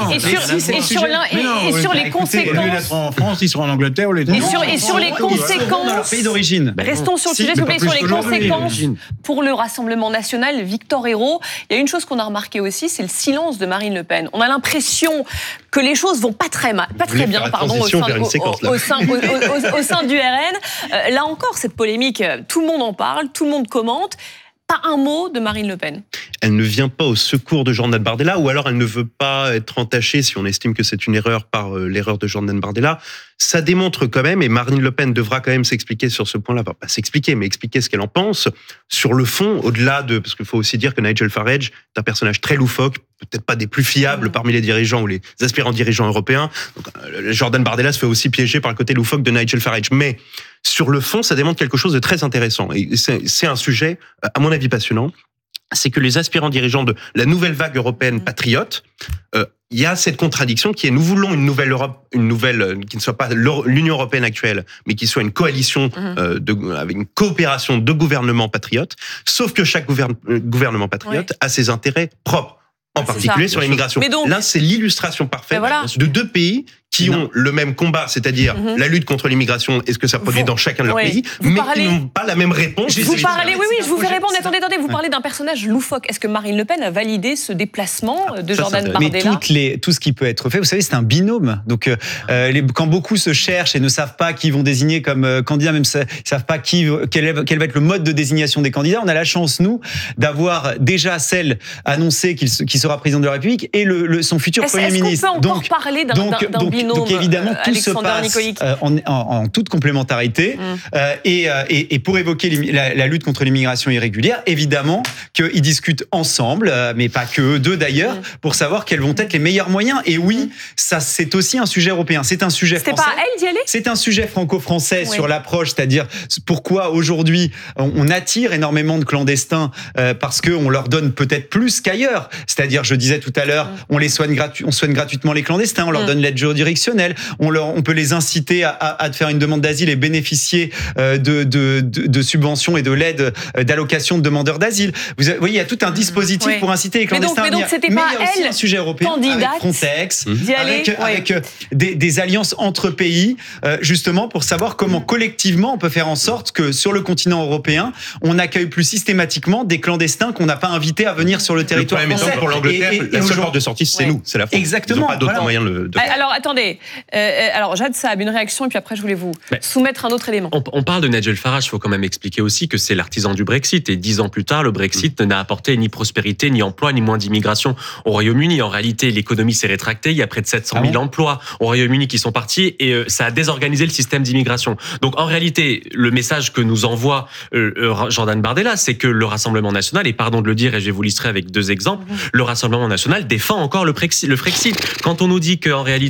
et sur les conséquences. France, ils sont en Angleterre ou les Et sur, et sur les conséquences. Dans leur pays d'origine. Restons sur le sujet, s'il vous plaît, sur les conséquences pour le Rassemblement national. Victor Hérault, il y a une chose qu'on a remarqué aussi, c'est le silence de Marine Le Pen. On a l'impression que les choses vont pas très mal, pas très bien, pardon, au sein, au, au, sein, au, au, au sein du R N. Euh, là encore, cette polémique, tout le monde en parle, tout le monde commente. Pas un mot de Marine Le Pen. Elle ne vient pas au secours de Jordan Bardella, ou alors elle ne veut pas être entachée si on estime que c'est une erreur par euh, l'erreur de Jordan Bardella. Ça démontre quand même, et Marine Le Pen devra quand même s'expliquer sur ce point-là, enfin, pas s'expliquer, mais expliquer ce qu'elle en pense, sur le fond, au-delà de... Parce qu'il faut aussi dire que Nigel Farage est un personnage très loufoque, peut-être pas des plus fiables parmi les dirigeants ou les aspirants dirigeants européens. Donc, euh, Jordan Bardella se fait aussi piéger par le côté loufoque de Nigel Farage. Mais sur le fond, ça démontre quelque chose de très intéressant. Et c'est, c'est un sujet, à mon avis, passionnant. C'est que les aspirants dirigeants de la nouvelle vague européenne patriote, euh, il y a cette contradiction qui est nous voulons une nouvelle Europe, une nouvelle euh, qui ne soit pas l'Union européenne actuelle, mais qui soit une coalition euh, de, avec une coopération de gouvernements patriotes. Sauf que chaque gouverne, gouvernement patriote ouais. a ses intérêts propres. En c'est particulier ça. Sur l'immigration. Donc, là, c'est l'illustration parfaite voilà. de deux pays qui non. ont le même combat, c'est-à-dire mm-hmm. la lutte contre l'immigration et ce que ça produit vous, dans chacun de leurs oui. pays, vous mais parlez, qui n'ont pas la même réponse. Vous parlez, oui, oui, je vous fais répondre. Attendez, attendez, vous parlez d'un personnage loufoque. Est-ce que Marine Le Pen a validé ce déplacement de ça, Jordan Bardella? Mais toutes les, tout ce qui peut être fait, vous savez, c'est un binôme. Donc, euh, les, quand beaucoup se cherchent et ne savent pas qui vont désigner comme euh, candidat, même ne savent pas qui, quel, est, quel va être le mode de désignation des candidats, on a la chance, nous, d'avoir déjà celle annoncée qu'il qui sera président de la République et le, le, son futur est-ce, Premier est-ce ministre. Est-ce qu'on peut encore donc, parler d'un, donc, d'un, d'un binôme donc, évidemment, tout se passe euh, en, en, en toute complémentarité. Mmh. Euh, et, et, et pour évoquer la, la lutte contre l'immigration irrégulière, évidemment qu'ils discutent ensemble, euh, mais pas que eux deux d'ailleurs, mmh. pour savoir quels vont être les meilleurs moyens. Et oui, ça c'est aussi un sujet européen. C'est un sujet C'était français. C'était pas à elle d'y aller ? C'est un sujet franco-français oui. sur l'approche, c'est-à-dire pourquoi aujourd'hui on, on attire énormément de clandestins euh, parce qu'on leur donne peut-être plus qu'ailleurs. C'est-à-dire, je disais tout à l'heure, mmh. on les soigne, gratu- on soigne gratuitement les clandestins, on leur mmh. donne l'aide juridictionnelle, on leur, on peut les inciter à, à, à faire une demande d'asile et bénéficier euh, de, de, de, de subventions et de l'aide euh, d'allocation de demandeurs d'asile. Vous voyez, il y a tout un dispositif oui. pour inciter les clandestins mais donc, mais donc, à venir. C'était mais pas il y a aussi elle, un sujet européen avec Frontex, mmh. avec, ouais. avec euh, des, des alliances entre pays, euh, justement pour savoir comment mmh. collectivement on peut faire en sorte que sur le continent européen, on accueille plus systématiquement des clandestins qu'on n'a pas invités à venir sur le territoire le français. Pour l'Angleterre, et, et, la seule porte de sortie, c'est ouais. nous, c'est la France. Exactement. Ils n'ont pas d'autres voilà. moyens de. de... Alors attendez, euh, alors Jade Saab, une réaction et puis après je voulais vous Mais soumettre un autre élément. On, on parle de Nigel Farage, il faut quand même expliquer aussi que c'est l'artisan du Brexit et dix ans plus tard, le Brexit mmh. n'a apporté ni prospérité, ni emploi, ni moins d'immigration au Royaume-Uni. En réalité, l'économie s'est rétractée, il y a près de sept cent mille ah bon emplois au Royaume-Uni qui sont partis et euh, ça a désorganisé le système d'immigration. Donc en réalité, le message que nous envoie euh, euh, Jordan Bardella, c'est que le Rassemblement national, et pardon de le dire et je vais vous l'illustrer avec deux exemples, mmh. le Rassemblement national défend encore le Brexit. Le Frexit. Quand on nous dit qu'en réalité on va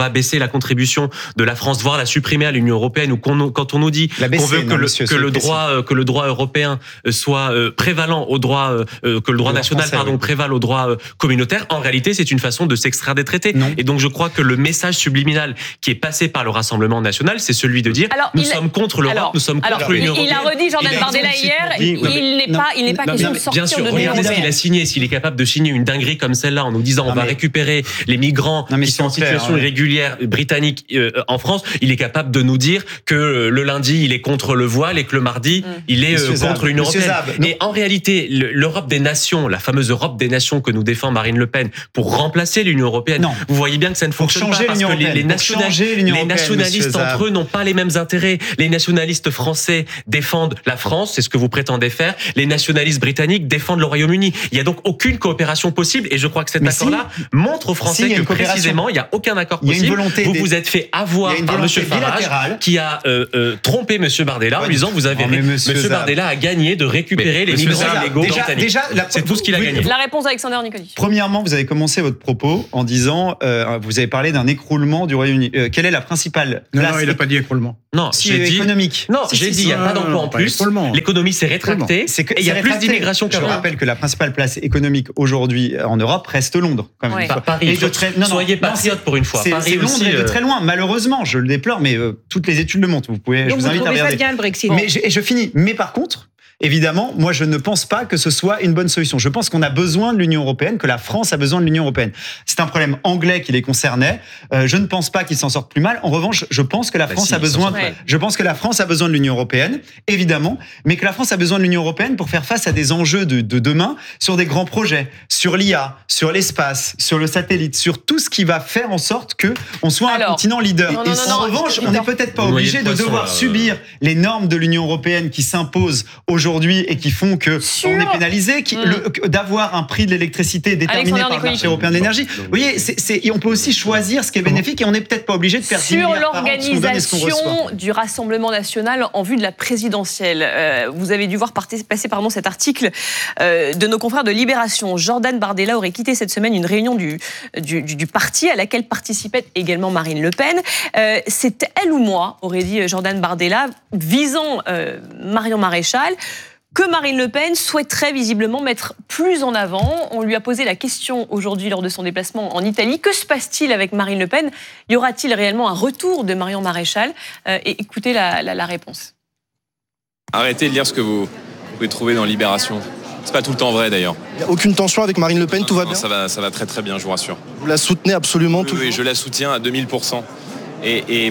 va baisser la contribution de la France, voire la supprimer à l'Union européenne, ou qu'on, quand on nous dit baisser, qu'on veut non, que, le, monsieur, que le droit euh, que le droit européen soit euh, prévalant au droit euh, que le droit le national français, pardon oui. prévale au droit euh, communautaire, en réalité c'est une façon de s'extraire des traités. Non. Et donc je crois que le message subliminal qui est passé par le Rassemblement national, c'est celui de dire Alors, nous il- sommes contre l'Europe, alors, nous sommes contre alors, l'Union il- il a européenne. redit, Jordan Et Bardella donc, hier, oui, il oui, n'est non, pas- il n'est pas non, question mais de sortir bien sûr, de l'Union regardez ce qu'il européenne. a signé, s'il est capable de signer une dinguerie comme celle-là en nous disant on va récupérer les migrants Non, mais qui sont en s'il vous plaît, situation hein. irrégulière britannique euh, en France, il est capable de nous dire que euh, le lundi il est contre le voile et que le mardi il est euh, Monsieur Zab, contre l'Union Monsieur européenne. Zab, non. Et en réalité, le- l'Europe des nations, la fameuse Europe des nations que nous défend Marine Le Pen pour remplacer l'Union européenne, Non. vous voyez bien que ça ne fonctionne changer pas parce que l'Union les, les, européenne, pour nationali- changer l'Union les européenne, nationalistes Monsieur Zab. entre eux n'ont pas les mêmes intérêts. Les nationalistes français défendent la France, c'est ce que vous prétendez faire. Les nationalistes britanniques défendent le Royaume-Uni. Il y a donc aucune coopération possible et je crois que cet Mais accord-là si. montre aux Si, Français il y a que une coopération. précisément il n'y a aucun accord Il y a une possible. volonté vous des- vous êtes fait avoir Il y a une par volonté M. Farage bilatérale. qui a euh, euh, trompé M. Bardella en lui disant vous avez Oh, mais Monsieur M. Zab. Bardella a gagné de récupérer les Monsieur migrants Zab, illégaux déjà- britanniques. déjà, la- C'est tout ce qu'il a oui, gagné. La réponse d'Alexander Nicoli. Premièrement, vous avez commencé votre propos en disant, euh, vous avez parlé d'un écroulement du Royaume-Uni. Euh, quelle est la principale Non, place non, il n'a pas dit écroulement. Non, Si, j'ai dit économique. Non, Si, j'ai si, dit si. il n'y a non, pas non, d'emploi en pas plus. écroulement. L'économie s'est rétractée C'est que- et il y a c'est plus rétracté. d'immigration Je qu'avant. rappelle que la principale place économique aujourd'hui en Europe reste Londres. Quand même. Ouais. Une fois. Paris, Et de très- non, non, soyez non, patriote c'est- pour une fois. C'est Paris c'est Londres aussi, et de euh, très loin. Malheureusement, je le déplore, mais euh, toutes les études le montrent. Vous pouvez, je Donc vous vous invite à trouvez ça regarder. bien le Brexit. Mais je, et je finis. Mais par contre, évidemment, moi, je ne pense pas que ce soit une bonne solution. Je pense qu'on a besoin de l'Union européenne, que la France a besoin de l'Union européenne. C'est un problème anglais qui les concernait. Euh, je ne pense pas qu'ils s'en sortent plus mal. En revanche, je pense que la Bah France si, a ils s'en besoin. sortent mal. Je pense que la France a besoin de l'Union européenne, évidemment, mais que la France a besoin de l'Union européenne pour faire face à des enjeux de, de demain sur des grands projets, sur l'I A, sur l'espace, sur le satellite, sur tout ce qui va faire en sorte que on soit Alors, un continent leader. non, Et non, en non, non, revanche, attends. on n'est peut-être pas Vous noyez obligé le de poisson, devoir là, euh. subir les normes de l'Union européenne qui s'imposent aujourd'hui et qui font que Sur- on est pénalisé, qui, Mm. le- d'avoir un prix de l'électricité déterminé Alexander par le Nicoli. marché européen d'énergie. Vous voyez, c'est, c'est, et on peut aussi choisir ce qui est bénéfique et on n'est peut-être pas obligé de faire dix Sur milliards par an de ce qu'on donne et ce qu'on reçoit. l'organisation du Rassemblement national en vue de la présidentielle, euh, vous avez dû voir parti- passer pardon, cet article euh, de nos confrères de Libération. Jordan Bardella aurait quitté cette semaine une réunion du, du, du- du parti à laquelle participait également Marine Le Pen. Euh, c'est elle ou moi, aurait dit Jordan Bardella, visant euh, Marion Maréchal, que Marine Le Pen souhaiterait visiblement mettre plus en avant. On lui a posé la question aujourd'hui lors de son déplacement en Italie. Que se passe-t-il avec Marine Le Pen? Y aura-t-il réellement un retour de Marion Maréchal? Euh, Et écoutez la, la, la réponse. Arrêtez de lire ce que vous pouvez trouver dans Libération. C'est pas tout le temps vrai d'ailleurs. Il n'y a aucune tension avec Marine Le Pen, tout va Non, bien. ça va, ça va très très bien, je vous rassure. Vous la soutenez absolument Oui, toujours. oui, je la soutiens à deux mille pour cent. Et, et,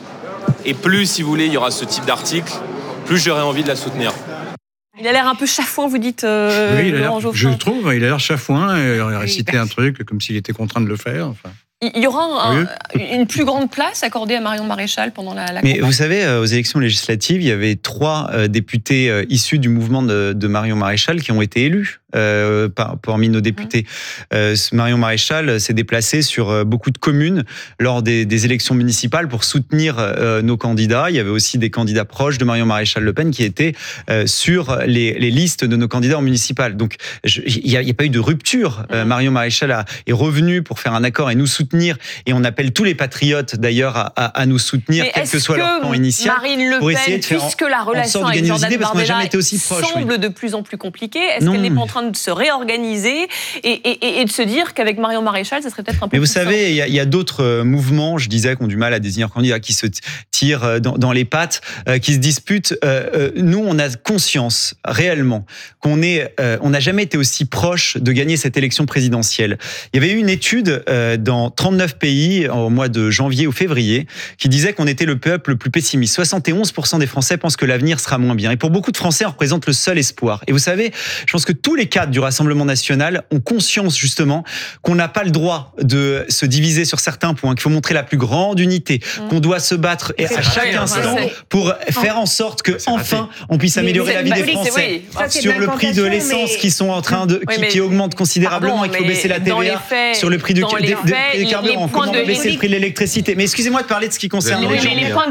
et plus, si vous voulez, il y aura ce type d'article, plus j'aurai envie de la soutenir. Il a l'air un peu chafouin, vous dites, euh, Oui, il a l'air- Laurent je Geoffrin. le trouve, il a l'air chafouin, et il a Oui, récité bah. un truc comme s'il était contraint de le faire. Enfin. Il y aura un- Oui. une plus grande place accordée à Marion Maréchal pendant la, la Mais campagne. vous savez, euh, aux élections législatives, il y avait trois euh, députés euh, issus du mouvement de, de Marion Maréchal qui ont été élus euh, par, parmi nos députés. Euh, ce Marion Maréchal s'est déplacé sur euh, beaucoup de communes lors des, des élections municipales pour soutenir euh, nos candidats. Il y avait aussi des candidats proches de Marion Maréchal Le Pen qui étaient euh, sur les, les listes de nos candidats en municipal. Donc, je- il n'y a, il y a pas eu de rupture. Euh, Marion Maréchal a, est revenu pour faire un accord et nous soutenir. Et on appelle tous les patriotes, d'ailleurs, à, à, à nous soutenir, Mais quel que est-ce soit leur que plan initial, Marine Le pour essayer Pen, de faire en- puisque la en relation sorte de avec gagner nos Jordan idées, parce qu'on n'a Bardella jamais été aussi proche, semble oui. de plus en plus compliquée, est-ce Non. qu'elle n'est pas en train de se réorganiser et, et- et de se dire qu'avec Marion Maréchal, ça serait peut-être un peu Mais vous plus savez, il y a, il y a d'autres euh, mouvements, je disais, qui ont du mal à désigner un candidat, qui se t- tirent euh, dans, dans les pattes, euh, qui se disputent. Euh, euh, nous, on a conscience réellement qu'on est, euh, on n'a jamais été aussi proche de gagner cette élection présidentielle. Il y avait eu une étude euh, dans trente-neuf pays au mois de janvier ou février qui disait qu'on était le peuple le plus pessimiste. soixante et onze pour cent des Français pensent que l'avenir sera moins bien. Et pour beaucoup de Français, on représente le seul espoir. Et vous savez, je pense que tous les cadres du Rassemblement national ont conscience justement qu'on n'a pas le droit de se diviser sur certains points, qu'il faut montrer la plus grande unité, qu'on doit se battre et à chaque instant pour faire en sorte que enfin on puisse améliorer la vie des Français sur le prix de l'essence qui sont en train de qui, qui augmente considérablement et qu'il faut baisser la T V A sur le prix du des, des, des carburants. Comment de baisser le prix de l'électricité? Mais excusez-moi de parler de ce qui concerne les gens.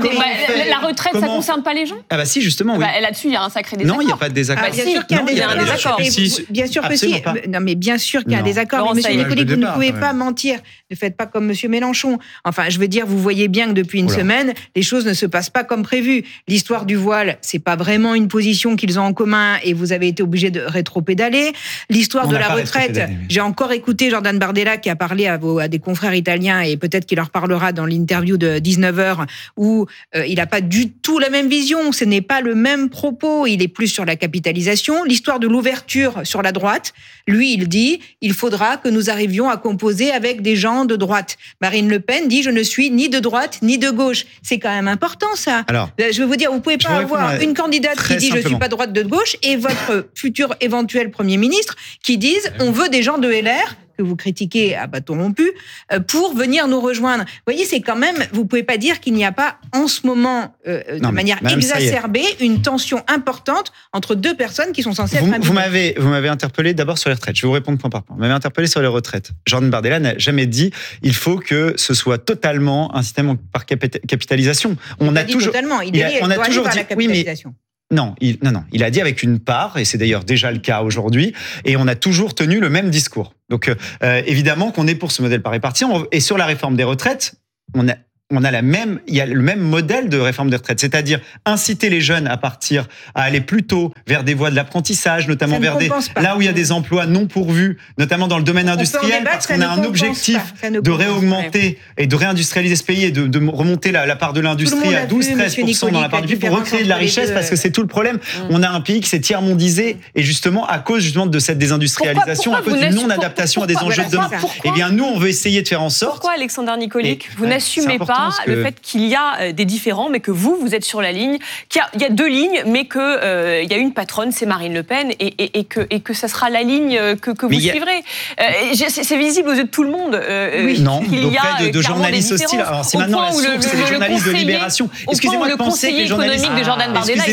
La retraite, ça concerne pas les gens? Ah bah si, justement, oui. Là-dessus, il y a un sacré désaccord. Non, il n'y a pas de désaccord. Bien sûr qu'il y a un désaccord. Bien sûr que si. Non, mais bien sûr qu'il y a un désaccord. Mais monsieur Nicolic, vous ne pouvez pas mentir. Ne faites pas comme monsieur Mélenchon. Enfin, je veux dire, vous voyez bien que depuis une semaine, les choses ne se passent pas comme prévu. L'histoire du voile, c'est pas vraiment une position qu'ils ont en commun et vous avez été obligé de rétro-pédaler. L'histoire de la retraite, j'ai encore écouté Jordan Bardella qui a parlé à, vos, à des confrères italiens et peut-être qu'il leur parlera dans l'interview de dix-neuf heures où euh, il n'a pas du tout la même vision. Ce n'est pas le même propos. Il est plus sur la capitalisation. L'histoire de l'ouverture sur la droite, lui, il dit il faudra que nous arrivions à composer avec des gens de droite. Marine Le Pen dit je ne suis ni de droite ni de gauche. C'est quand même important ça. Alors, je vais vous dire, vous pouvez pas avoir une candidate qui dit simplement. je suis pas de droite de gauche et votre futur éventuel Premier ministre qui disent on veut des gens de L R que vous critiquez à bâton rompu, pour venir nous rejoindre. Vous voyez, c'est quand même, vous pouvez pas dire qu'il n'y a pas en ce moment, euh, non, de manière madame, exacerbée, une tension importante entre deux personnes qui sont censées vous, être vous m'avez, vous m'avez interpellé d'abord sur les retraites. Je vais vous répondre point par point. Vous m'avez interpellé sur les retraites. Jordan Bardella n'a jamais dit il faut que ce soit totalement un système par capitalisation. On il a, a dit toujours, totalement. Il, il a, on a toujours dit la capitalisation. Oui, mais Non, il, non, non. Il a dit avec une part, et c'est d'ailleurs déjà le cas aujourd'hui, et on a toujours tenu le même discours. Donc, euh, évidemment qu'on est pour ce modèle par répartition. Et sur la réforme des retraites, on a, on a la même, il y a le même modèle de réforme des retraites, c'est-à-dire inciter les jeunes à partir, à aller plutôt vers des voies de l'apprentissage, notamment vers des, là où il y a des emplois non pourvus, notamment dans le domaine industriel, parce qu'on a un objectif de réaugmenter et de réindustrialiser ce pays et de, de remonter la, la part de l'industrie à douze à treize pour cent dans la part du P I B pour recréer de la richesse, parce que c'est tout le problème. Mmh. On a un pays qui s'est tiers-mondisé et justement à cause justement de cette désindustrialisation, pourquoi, pourquoi à cause d'une non-adaptation à des enjeux de demain. Eh bien, nous, on veut essayer de faire en sorte. Pourquoi, Alexander Nicolic, vous n'assumez pas que... le fait qu'il y a des différends, mais que vous, vous êtes sur la ligne, qu'il y a, il y a deux lignes, mais qu'il euh, y a une patronne, c'est Marine Le Pen, et, et, et, que, et que ça sera la ligne que, que vous a... suivrez. Euh, c'est, c'est visible aux yeux de tout le monde. Euh, oui, non, auprès de, de journalistes hostiles. Alors, c'est maintenant la source, le, c'est les journalistes de Libération. Excusez-moi de penser que les journalistes... économique de Jordan Bardella,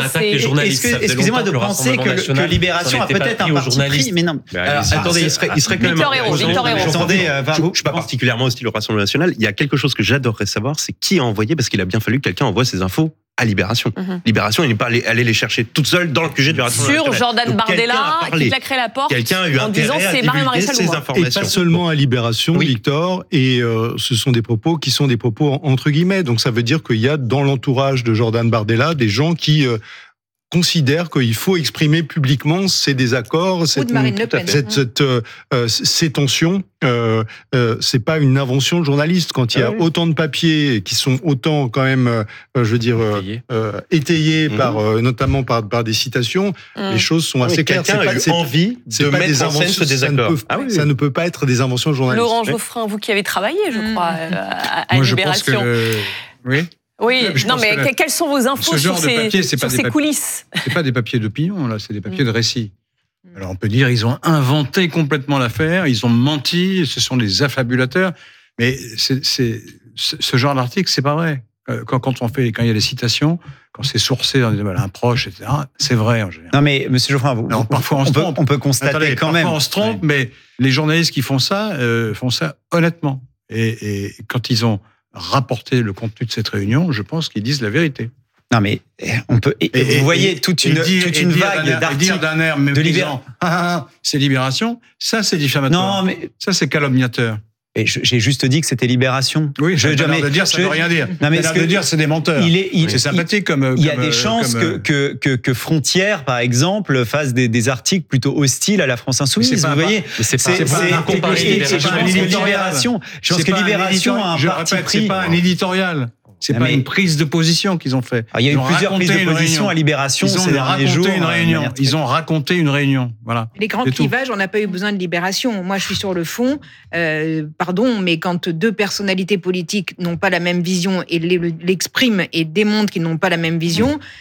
excusez-moi de penser que Libération a peut-être un parti pris, mais non. Attendez, il serait quand même... Attendez, je ne suis pas particulièrement hostile au Rassemblement national. Il y a quelque chose que j'adorerais savoir, c'est qui a envoyé, parce qu'il a bien fallu que quelqu'un envoie ces infos à Libération. Mm-hmm. Libération, il n'est pas allé, allé les chercher toute seule dans le Q G du Rassemblement national. Sur Jordan Donc, Bardella, qui claquerait la porte quelqu'un a eu en disant c'est Marion Maréchal ou moi. Et pas seulement à Libération, oui. Victor, et euh, ce sont des propos qui sont des propos entre guillemets. Donc ça veut dire qu'il y a dans l'entourage de Jordan Bardella des gens qui... Euh, considère qu'il faut exprimer publiquement ces désaccords, cette, cette, cette, euh, ces tensions. Euh, euh, c'est pas une invention de journaliste. Quand il y a ah oui. autant de papiers qui sont autant quand même, euh, je veux dire, étayés, euh, étayés mmh. par, euh, notamment par, par des citations, mmh. les choses sont assez claires. Quelqu'un a eu envie de mettre en scène ce désaccord. Ça, ah oui. ça ne peut pas être des inventions de journalistes. Laurent Geoffrin, vous qui avez travaillé, je crois, mmh. à, à Moi, Libération. Je pense que le... Oui. Oui, je non, mais la... quelles sont vos infos sur ces, papier, sur ces papiers, coulisses? C'est pas des papiers d'opinion, là, c'est des papiers mmh. de récit. Alors on peut dire ils ont inventé complètement l'affaire, ils ont menti, ce sont des affabulateurs, mais c'est, c'est, ce genre d'article, c'est pas vrai. Quand, quand on fait, quand il y a des citations, quand c'est sourcé, on dit voilà, un proche, et cetera. C'est vrai en général. Non mais Monsieur Geoffrin, vous, non, parfois on, on, se peut, trompe. on peut constater Attendez, quand parfois même. on se trompe, ouais. mais les journalistes qui font ça euh, font ça honnêtement. Et, et quand ils ont rapporter le contenu de cette réunion, je pense qu'ils disent la vérité. Non mais on peut. Et, et, vous voyez toute une, dire, toute une vague air, d'articles dire d'un air de Libération. Ah, ah, c'est Libération. Ça c'est diffamatoire. Non mais ça c'est calomniateur. Et j'ai juste dit que c'était Libération. Oui, je jamais de dire, ça ne veut rien dire. Non, mais ce que de dire, c'est des menteurs. Il est, il, c'est sympathique comme. Il y a des chances comme, que, que, que Frontière, par exemple, fasse des, des articles plutôt hostiles à la France Insoumise. Vous voyez, c'est pas. C'est pas un Libération. Je pense que Libération a un parti pris. C'est pas un éditorial. C'est pas une prise de position qu'ils ont fait. Il y a eu plusieurs prises de position à Libération ces derniers jours. Une réunion. Ils ont raconté une réunion. Voilà. Les grands clivages, on n'a pas eu besoin de Libération. Moi, je suis sur le fond. Euh, pardon, mais quand deux personnalités politiques n'ont pas la même vision et l'expriment et démontrent qu'ils n'ont pas la même vision,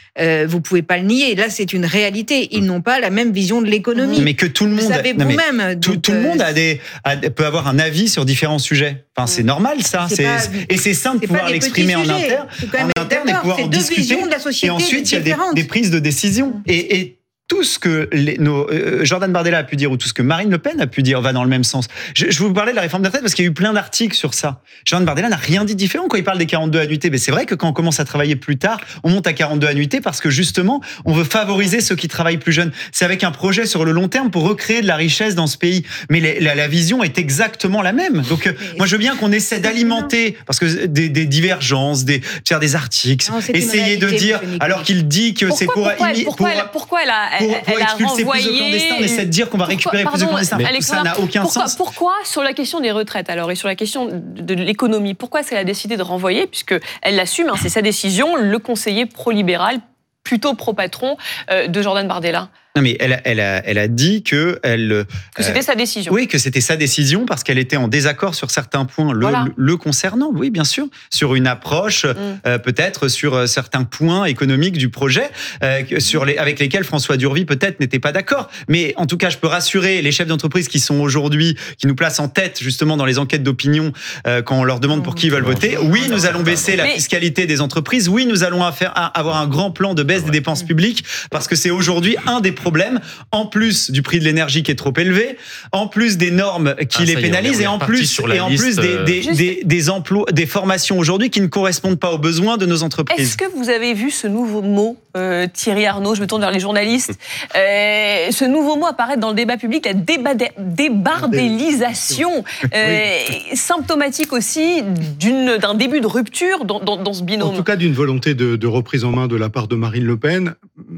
Euh, vous pouvez pas le nier. Là, c'est une réalité. Ils n'ont pas la même vision de l'économie. Mais que tout le monde, vous savez vous-même. Tout, donc, tout le monde a des, a, peut avoir un avis sur différents sujets. Enfin, c'est normal ça. C'est C'est, pas, et c'est simple de pouvoir l'exprimer en interne, en interne et pouvoir en discuter. De la société et ensuite, il y a des, des prises de décision. Et, et tout ce que les, nos, euh, Jordan Bardella a pu dire ou tout ce que Marine Le Pen a pu dire va dans le même sens. Je, je vous parlais de la réforme des retraites parce qu'il y a eu plein d'articles sur ça. Jordan Bardella n'a rien dit de différent quand il parle des quarante-deux annuités. Mais c'est vrai que quand on commence à travailler plus tard, on monte à quarante-deux annuités parce que justement, on veut favoriser ceux qui travaillent plus jeunes. C'est avec un projet sur le long terme pour recréer de la richesse dans ce pays. Mais les, la, la vision est exactement la même. Donc, euh, moi, je veux bien qu'on essaie d'alimenter parce que des, des divergences, des, faire des articles, non, essayer de dire, alors qu'il dit que pourquoi, c'est pour, pourquoi, pour, pourquoi, elle, pourquoi elle a, pour, pour elle a expulser renvoyé... plus de clandestins, on essaie de dire qu'on va pourquoi, récupérer pardon, plus de clandestins. Mais Alexandra, ça n'a aucun pourquoi, sens. Pourquoi, sur la question des retraites, alors, et sur la question de, de l'économie, pourquoi est-ce qu'elle a décidé de renvoyer, puisqu'elle l'assume, hein, c'est sa décision, le conseiller pro-libéral, plutôt pro-patron euh, de Jordan Bardella? Non, mais elle, elle, a, elle a dit que elle que c'était euh, sa décision. Oui, que c'était sa décision parce qu'elle était en désaccord sur certains points le, voilà. le, le concernant. Oui, bien sûr, sur une approche, mm. euh, peut-être sur certains points économiques du projet, euh, sur les, avec lesquels François Durvy peut-être n'était pas d'accord. Mais en tout cas, je peux rassurer les chefs d'entreprise qui sont aujourd'hui, qui nous placent en tête justement dans les enquêtes d'opinion euh, quand on leur demande pour qui ils veulent voter. Oui, nous allons baisser la mais... fiscalité des entreprises. Oui, nous allons faire, avoir un grand plan de baisse des dépenses publiques parce que c'est aujourd'hui un des problème, en plus du prix de l'énergie qui est trop élevé, en plus des normes qui ah, les pénalisent et en plus, et en plus des, des, Juste... des, des emplois, des formations aujourd'hui qui ne correspondent pas aux besoins de nos entreprises. Est-ce que vous avez vu ce nouveau mot, euh, Thierry Arnaud, je me tourne vers les journalistes, euh, ce nouveau mot apparaître dans le débat public, la débadé- débardélisation, euh, oui. symptomatique aussi d'une, d'un début de rupture dans, dans, dans ce binôme. En tout cas, d'une volonté de, de reprise en main de la part de Marine Le Pen,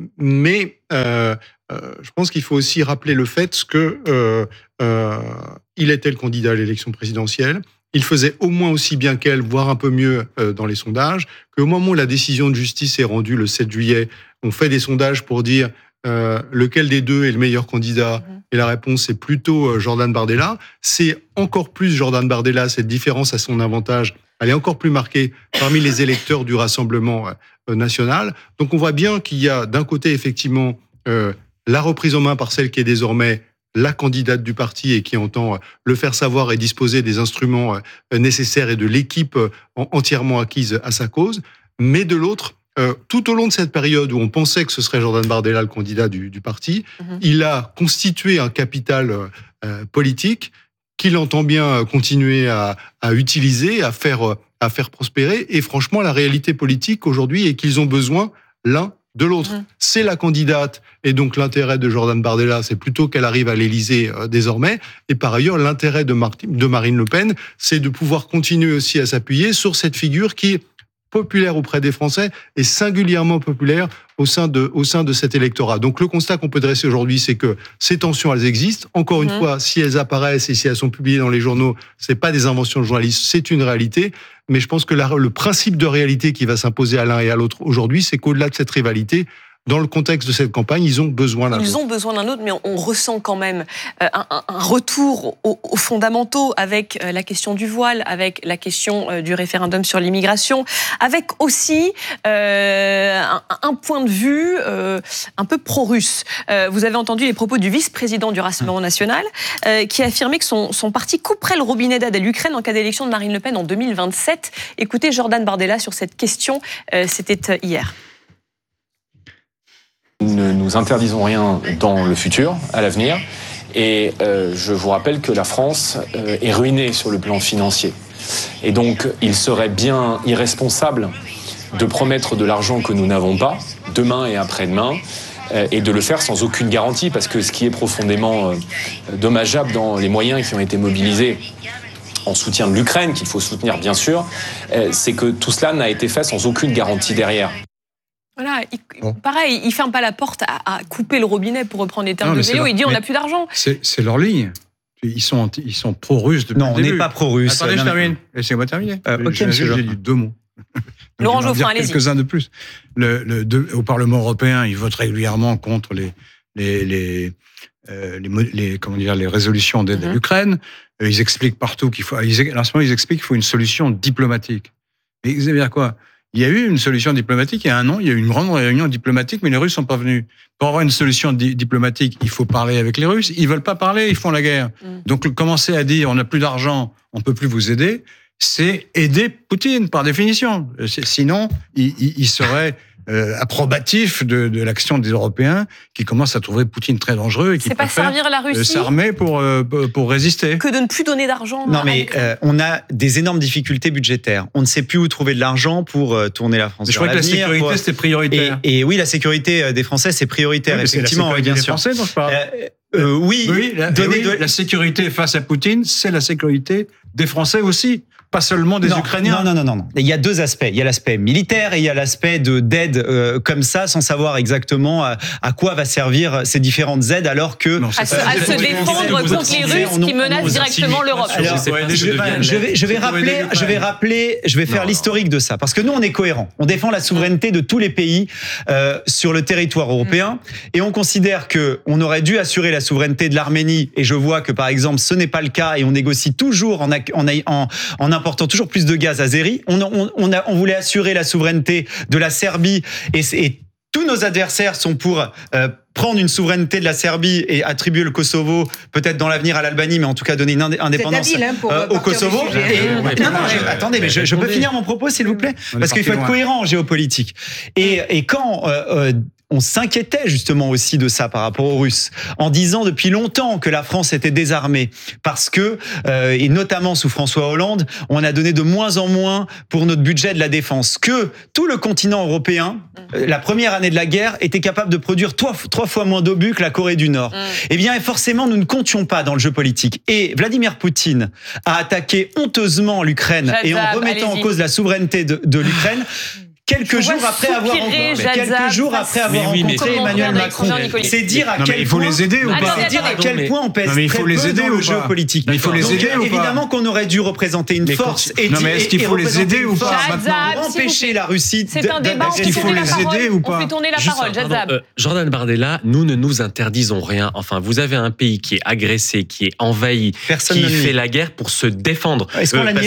mais euh, euh, je pense qu'il faut aussi rappeler le fait que euh, euh, il était le candidat à l'élection présidentielle. Il faisait au moins aussi bien qu'elle, voire un peu mieux euh, dans les sondages, qu'au moment où la décision de justice est rendue le sept juillet, on fait des sondages pour dire euh, lequel des deux est le meilleur candidat, mmh. et la réponse est plutôt euh, Jordan Bardella. C'est encore plus Jordan Bardella, cette différence à son avantage, elle est encore plus marquée parmi les électeurs du Rassemblement euh, national. Donc on voit bien qu'il y a d'un côté effectivement euh, la reprise en main par celle qui est désormais la candidate du parti et qui entend le faire savoir et disposer des instruments nécessaires et de l'équipe entièrement acquise à sa cause. Mais de l'autre, euh, tout au long de cette période où on pensait que ce serait Jordan Bardella le candidat du, du parti, mmh. il a constitué un capital euh, politique qu'il entend bien continuer à, à utiliser, à faire, à faire prospérer. Et franchement, la réalité politique aujourd'hui est qu'ils ont besoin l'un de l'autre. Mmh. C'est la candidate, et donc l'intérêt de Jordan Bardella, c'est plutôt qu'elle arrive à l'Élysée euh, désormais. Et par ailleurs, l'intérêt de, Mar- de Marine Le Pen, c'est de pouvoir continuer aussi à s'appuyer sur cette figure qui est populaire auprès des Français et singulièrement populaire au sein de, au sein de cet électorat. Donc le constat qu'on peut dresser aujourd'hui, c'est que ces tensions, elles existent. Encore mmh. une fois, si elles apparaissent et si elles sont publiées dans les journaux, c'est pas des inventions de journalistes, c'est une réalité. Mais je pense que la, le principe de réalité qui va s'imposer à l'un et à l'autre aujourd'hui, c'est qu'au-delà de cette rivalité, dans le contexte de cette campagne, ils ont besoin d'un autre. Ils ont besoin d'un autre, mais on, on ressent quand même euh, un, un retour aux, aux fondamentaux avec euh, la question du voile, avec la question euh, du référendum sur l'immigration, avec aussi euh, un, un point de vue euh, un peu pro-russe. Euh, vous avez entendu les propos du vice-président du Rassemblement national euh, qui a affirmé que son, son parti couperait le robinet d'aide à l'Ukraine en cas d'élection de Marine Le Pen en deux mille vingt-sept. Écoutez Jordan Bardella sur cette question, euh, c'était hier. Ne nous interdisons rien dans le futur, à l'avenir. Et euh, je vous rappelle que la France euh, est ruinée sur le plan financier. Et donc, il serait bien irresponsable de promettre de l'argent que nous n'avons pas, demain et après-demain, euh, et de le faire sans aucune garantie, parce que ce qui est profondément euh, dommageable dans les moyens qui ont été mobilisés en soutien de l'Ukraine, qu'il faut soutenir bien sûr, euh, c'est que tout cela n'a été fait sans aucune garantie derrière. Voilà, il, bon. pareil, il ferme pas la porte à, à couper le robinet pour reprendre les termes non, de Vélo. Il dit on n'a plus d'argent. C'est, c'est leur ligne. Ils sont, ils sont pro-russes depuis non, le début. Non, on n'est pas pro-russe. Attendez, je termine. Laissez-moi terminer. Euh, okay, j'ai, j'ai dit deux mots. Laurent Geoffrin, allez-y. Quelques-uns de plus. Le, le, de, au Parlement européen, ils votent régulièrement contre les, les, les, euh, les, les, comment dire, les résolutions d'aide mm-hmm. à l'Ukraine. Ils expliquent partout qu'il faut. Ils, à ce moment, ils expliquent qu'il faut une solution diplomatique. Mais vous savez dire quoi ? Il y a eu une solution diplomatique il y a un an, il y a eu une grande réunion diplomatique, mais les Russes sont pas venus. Pour avoir une solution di- diplomatique, il faut parler avec les Russes. Ils veulent pas parler, ils font la guerre. Mm. Donc commencer à dire on n'a plus d'argent, on peut plus vous aider, c'est aider Poutine par définition. Sinon, il, il, il serait euh, approbatif de, de l'action des Européens qui commencent à trouver Poutine très dangereux et qui c'est pas préfèrent servir la Russie s'armer pour euh, pour résister. Que de ne plus donner d'argent. Non, mais euh, on a des énormes difficultés budgétaires. On ne sait plus où trouver de l'argent pour euh, tourner la France. Mais je crois que la sécurité, pour... c'était prioritaire. Et, et oui, la sécurité des Français, c'est prioritaire, oui, effectivement, c'est la sécurité bien des sûr. Français dont je parle. Euh, euh, oui, oui, la, donner oui de... la sécurité face à Poutine, c'est la sécurité des Français aussi. Pas seulement des non, Ukrainiens. Non, non, non, non. Il y a deux aspects. Il y a l'aspect militaire et il y a l'aspect de d'aide euh, comme ça, sans savoir exactement à, à quoi va servir ces différentes aides, alors que non, à se, à se défendre contre les Russes qui menacent directement l'Europe. Alors, je, je vais, je vais rappeler, je vais rappeler, je vais faire l'historique de ça, parce que nous, on est cohérent. On défend la souveraineté de tous les pays euh, sur le territoire européen, et on considère que on aurait dû assurer la souveraineté de l'Arménie. Et je vois que, par exemple, ce n'est pas le cas, et on négocie toujours en en en, en important toujours plus de gaz azéri. On, on, on, a, on voulait assurer la souveraineté de la Serbie et, et tous nos adversaires sont pour euh, prendre une souveraineté de la Serbie et attribuer le Kosovo, peut-être dans l'avenir à l'Albanie, mais en tout cas donner une indépendance habile, hein, pour euh, au Kosovo. Et, et, non, non, je, attendez, mais je, je peux finir mon propos, s'il vous plaît, parce qu'il faut être cohérent en géopolitique. Et, et quand euh, euh, on s'inquiétait justement aussi de ça par rapport aux Russes, en disant depuis longtemps que la France était désarmée, parce que, euh, et notamment sous François Hollande, on a donné de moins en moins pour notre budget de la défense, que tout le continent européen, euh, la première année de la guerre, était capable de produire trois, trois fois moins d'obus que la Corée du Nord. Mm. Eh bien, forcément, nous ne comptions pas dans le jeu politique. Et Vladimir Poutine a attaqué honteusement l'Ukraine, et en remettant en cause la souveraineté de, de l'Ukraine, Quelques jours, après avoir, quelques jours après avoir oui, rencontré Emmanuel Macron, c'est dire à non, quel il faut point, les aider ou pas c'est dire à quel point on pèse non, mais il faut très les peu aider dans le jeu politique. Il faut les Donc, aider ou pas évidemment qu'on aurait dû représenter une mais force et non mais est-ce qu'il faut les aider ou pas pour empêcher la Russie. C'est un débat. Est-ce qu'il faut les aider ou pas? On fait tourner la parole, Jadzab. Jordan Bardella, nous ne nous interdisons rien. Enfin, vous avez un pays qui est agressé, qui est envahi, qui fait la guerre pour se défendre. Est-ce qu'on l'a nié ?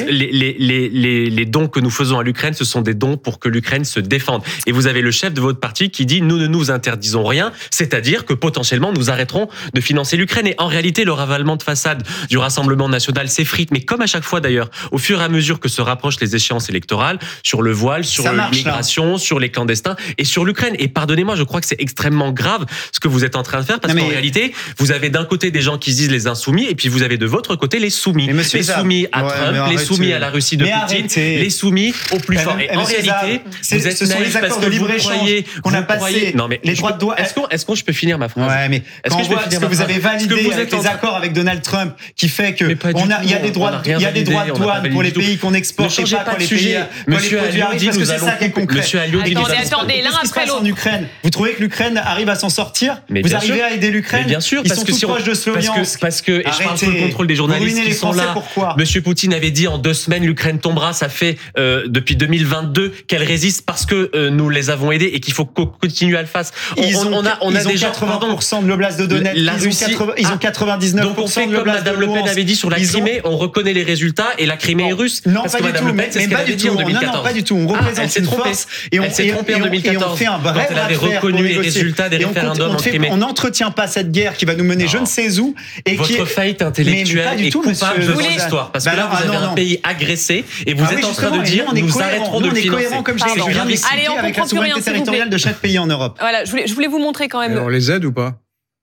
Les dons que nous faisons à l'Ukraine, ce sont des dons pour que l'Ukraine se défende. Et vous avez le chef de votre parti qui dit nous ne nous interdisons rien, c'est-à-dire que potentiellement nous arrêterons de financer l'Ukraine. Et en réalité, le ravalement de façade du Rassemblement national s'effrite, mais comme à chaque fois d'ailleurs, au fur et à mesure que se rapprochent les échéances électorales, sur le voile, sur l'immigration, sur les clandestins et sur l'Ukraine. Et pardonnez-moi, je crois que c'est extrêmement grave ce que vous êtes en train de faire, parce non, qu'en mais... réalité, vous avez d'un côté des gens qui se disent les insoumis, et puis vous avez de votre côté les soumis. Les Zab... soumis à ouais, Trump, les soumis à la Russie de mais Poutine, arrêtez. Les soumis au plus fort. Et en réalité, vous êtes naïfs parce que vous croyez qu'on a passé non, mais les droits de douane. Est-ce qu'on, est-ce qu'on je peux finir ma phrase? Ouais, mais quand on voit ce que vous avez validé avec les accords avec Donald Trump, qui fait que on a, il y a des droits, il y a des droits de douane pour les pays qu'on exporte et pas pour les pays, pour les produits arrivent, parce que c'est ça qui est concret. Attendez, attendez, l'un après l'autre. En Ukraine, vous trouvez que l'Ukraine arrive à s'en sortir? Vous arrivez à aider l'Ukraine? Bien sûr, parce que si proches de Sloviansk. Parce que, et je parle sous le contrôle des journalistes qui sont là. Monsieur Poutine avait dit en deux semaines l'Ukraine tombera. Ça fait depuis deux mille vingt-deux qu'elle résiste parce que nous les avons aidés et qu'il faut continuer à le faire. Ils ont, on a, on a ils déjà quatre-vingts pour cent de l'oblast de Donetsk. La Russie, ils ont, ils ont quatre-vingt-dix-neuf pour cent donc on fait comme Madame Le Pen avait dit sur la Crimée, on reconnaît les résultats et la Crimée est russe. Non, parce pas que du Madame tout. Le Pen, c'est ce qu'elle avait dit en deux mille quatorze. Non, pas du tout. On représente une force et on s'est trompé en deux mille quatorze. On fait un vrai elle avait reconnu les résultats des référendums en Crimée. On n'entretient pas cette guerre qui va nous mener je ne sais où et qui votre faillite intellectuelle est coupable de votre histoire parce que là vous avez un pays agressé et vous êtes en train de dire nous arrêterons de financer. Comme je disais, allez, on avec la souveraineté territoriale de chaque pays en Europe. Voilà, je voulais, je voulais vous montrer quand même. Alors, on les aide ou pas?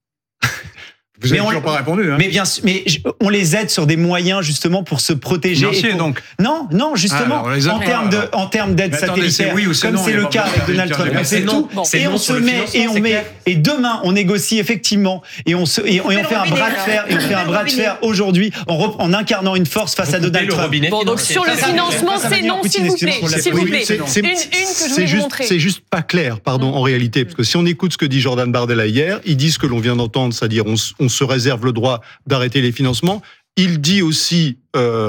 Vous n'avez toujours pas répondu. Hein. Mais bien sûr, mais on les aide sur des moyens justement pour se protéger. Financier, pour... donc. Non, non, justement, ah, en termes de, en termes d'aide satellitaire, oui comme c'est le cas avec Donald Trump, c'est tout. Bon. Et on se met et on met et demain on négocie effectivement et on se et on, et on fait un bras de fer et on fait un bras de fer aujourd'hui en, en incarnant une force face à Donald Trump. Bon, donc sur le financement, c'est non, s'il vous plaît, s'il vous plaît. Une une que je voulais vous montrer. C'est juste pas clair, pardon, en réalité, parce que si on écoute ce que dit Jordan Bardella hier, il dit ce que l'on vient d'entendre, c'est-à-dire on se réserve le droit d'arrêter les financements. Il dit aussi euh,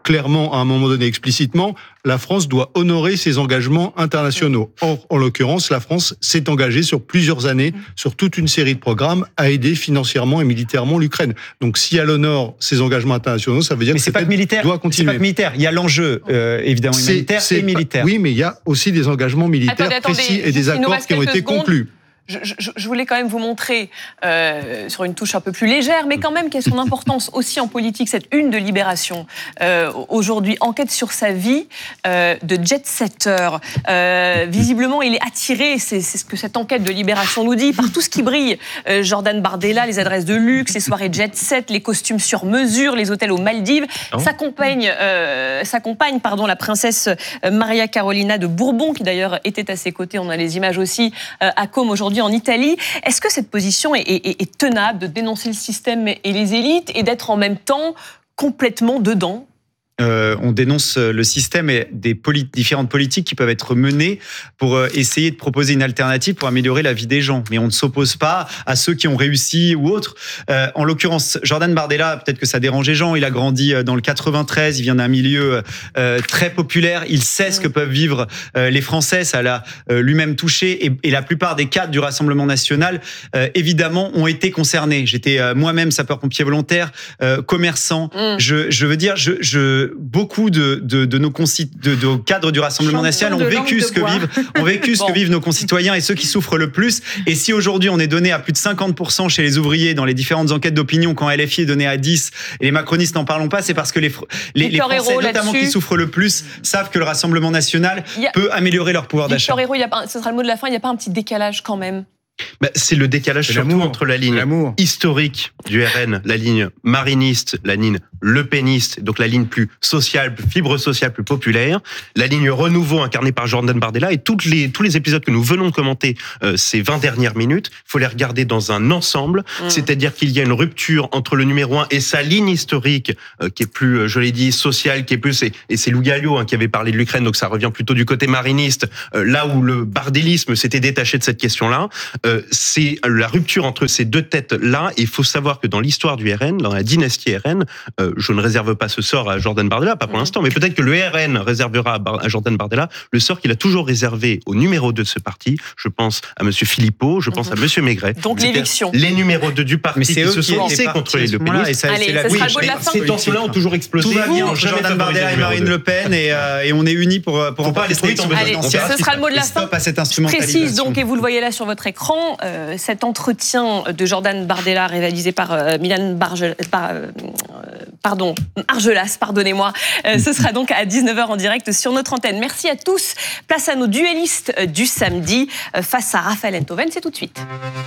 clairement, à un moment donné, explicitement, la France doit honorer ses engagements internationaux. Or, en l'occurrence, la France s'est engagée sur plusieurs années, sur toute une série de programmes, à aider financièrement et militairement l'Ukraine. Donc, si elle honore ses engagements internationaux, ça veut dire mais que c'est pas que militaire. doit continuer. C'est pas que militaire. Il y a l'enjeu, euh, évidemment, C'est- humanitaire c'est et militaire. pas- Oui, mais il y a aussi des engagements militaires Attendez, attendez, précis et juste, des il nous accords reste qui ont quelques été secondes. conclus. Je, je- je voulais quand même vous montrer, euh, sur une touche un peu plus légère, mais quand même, quelle est son importance aussi en politique, cette une de Libération. Euh, aujourd'hui, enquête sur sa vie euh, de jet-setter. Euh, visiblement, il est attiré, c'est, c'est ce que cette enquête de Libération nous dit, par tout ce qui brille. Euh, Jordan Bardella, les adresses de luxe, les soirées jet-set, les costumes sur mesure, les hôtels aux Maldives. Oh. Sa compagne, euh, sa compagne, pardon, la princesse Maria Carolina de Bourbon, qui d'ailleurs était à ses côtés, on a les images aussi, euh, à Côme aujourd'hui en Italie. Est-ce que cette position est, est- est tenable de dénoncer le système et les élites et d'être en même temps complètement dedans ? Euh, on dénonce le système et des poli- différentes politiques qui peuvent être menées pour euh, essayer de proposer une alternative pour améliorer la vie des gens. Mais on ne s'oppose pas à ceux qui ont réussi ou autres. Euh, en l'occurrence, Jordan Bardella, peut-être que ça dérange les gens, il a grandi dans le quatre-vingt-treize, il vient d'un milieu euh, très populaire, il sait ce que peuvent vivre euh, les Français, ça l'a euh, lui-même touché, et, et la plupart des cadres du Rassemblement national, euh, évidemment, ont été concernés. J'étais euh, moi-même sapeur-pompier volontaire, euh, commerçant, Mm. je, je veux dire, je... je beaucoup de, de, de nos concit- de, de cadres du Rassemblement national ont de vécu langue ce de que bois. vivent, ont vécu ce Bon. que vivent nos concitoyens et ceux qui souffrent le plus. Et si aujourd'hui on est donné à plus de cinquante pour cent chez les ouvriers dans les différentes enquêtes d'opinion, quand L F I est donné à dix et les macronistes n'en parlons pas, c'est parce que les, fr- les, les Victor Français, Hérault, notamment là-dessus. qui souffrent le plus, savent que le Rassemblement national Il y a- peut améliorer leur pouvoir d'achat. Victor Hérault, il y a pas- ce sera le mot de la fin, il n'y a pas un petit décalage quand même ? Bah, c'est le décalage C'est surtout l'amour. entre la ligne L'amour. historique du R N, la ligne mariniste, la ligne lepéniste, donc la ligne plus sociale, plus fibre sociale, plus populaire, la ligne renouveau incarnée par Jordan Bardella et toutes les, tous les épisodes que nous venons de commenter euh, ces vingt dernières minutes, il faut les regarder dans un ensemble, Mmh. c'est-à-dire qu'il y a une rupture entre le numéro un et sa ligne historique euh, qui est plus, euh, je l'ai dit, sociale, qui est plus, et, et c'est Lou Galliot hein, qui avait parlé de l'Ukraine, donc ça revient plutôt du côté mariniste, euh, là où le bardélisme s'était détaché de cette question-là. Euh, c'est la rupture entre ces deux têtes-là. Et il faut savoir que dans l'histoire du R N, dans la dynastie R N, euh, je ne réserve pas ce sort à Jordan Bardella, pas pour l'instant, mais peut-être que le R N réservera à, Bar- à Jordan Bardella le sort qu'il a toujours réservé au numéro deux de ce parti. Je pense à Monsieur Philippot, je pense Mhm. à Monsieur Maigret. Donc C'est-à-dire l'éviction. Les numéros deux du parti Mais c'est qui eux se qui sont étaient lancés partis contre à les ce Le moment-là, Pénistes. et ça, Allez, c'est la ça sera oui, le mot de la mais fin. Ces tensions-là ont toujours explosé. Tout va bien Ils n'ont entre jamais Jordan favorisé Bardella et le numéro Marine deux. Le Pen et, euh, et on est unis pour, pour Faut pas aller trop vite, on va- Allez, on ce verra ce qui sera se le mot de la Et fin. stop à cette Je instrumentalisation. précise donc, et vous le voyez là sur votre écran, euh, cet entretien de Jordan Bardella réalisé par euh, Milan Barge, par, euh, pardon, Argelas, pardonnez-moi. Euh, ce sera donc à dix-neuf heures en direct sur notre antenne. Merci à tous. Place à nos duellistes euh, du samedi euh, face à Raphaël Enthoven. C'est tout de suite.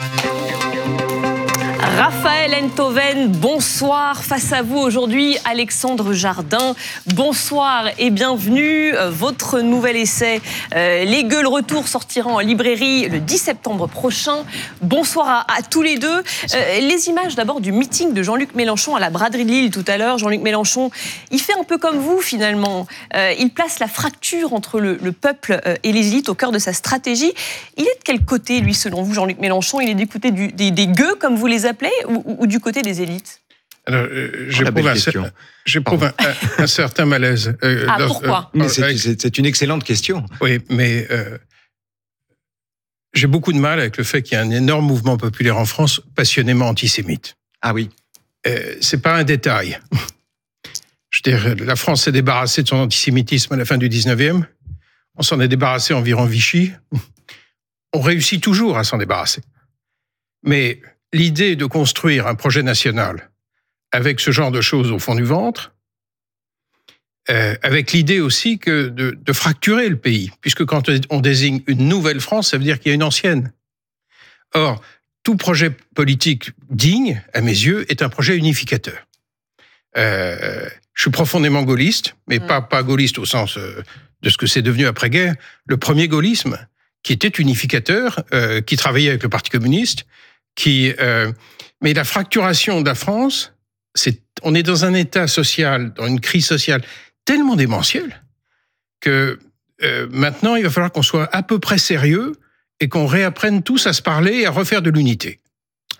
Raphaël Enthoven, bonsoir. Face à vous aujourd'hui, Alexandre Jardin. Bonsoir et bienvenue. Euh, Votre nouvel essai, euh, Les Gueules Retour, sortira en librairie le dix septembre prochain. Bonsoir à, à tous les deux. Euh, les images d'abord du meeting de Jean-Luc Mélenchon à la braderie de Lille tout à l'heure. Jean-Luc Mélenchon, il fait un peu comme vous finalement. Euh, il place la fracture entre le, le peuple euh, et les élites au cœur de sa stratégie. Il est de quel côté, lui, selon vous, Jean-Luc Mélenchon? Il est du côté du, des, des gueux, comme vous les appelez, ou, ou du côté des élites? Alors, euh, j'éprouve un, question. j'éprouve un, un, un certain malaise. Euh, Ah, dans- pourquoi? euh, Mais c'est, avec- c'est- c'est une excellente question. Oui, mais euh, j'ai beaucoup de mal avec le fait qu'il y a un énorme mouvement populaire en France passionnément antisémite. Ah oui. Euh, c'est pas un détail. Je veux dire, la France s'est débarrassée de son antisémitisme à la fin du dix-neuvième. On s'en est débarrassé environ Vichy. On réussit toujours à s'en débarrasser. Mais l'idée de construire un projet national avec ce genre de choses au fond du ventre, euh, avec l'idée aussi que de, de fracturer le pays, puisque quand on désigne une nouvelle France, ça veut dire qu'il y a une ancienne. Or, tout projet politique digne, à mes yeux, est un projet unificateur. Euh, je suis profondément gaulliste, mais mmh. pas, pas gaulliste au sens euh, de ce que c'est devenu après-guerre. Le premier gaullisme, qui était unificateur, euh, qui travaillait avec le Parti communiste, qui, euh, mais la fracturation de la France, c'est, on est dans un état social, dans une crise sociale tellement démentielle que euh, maintenant, il va falloir qu'on soit à peu près sérieux et qu'on réapprenne tous à se parler et à refaire de l'unité.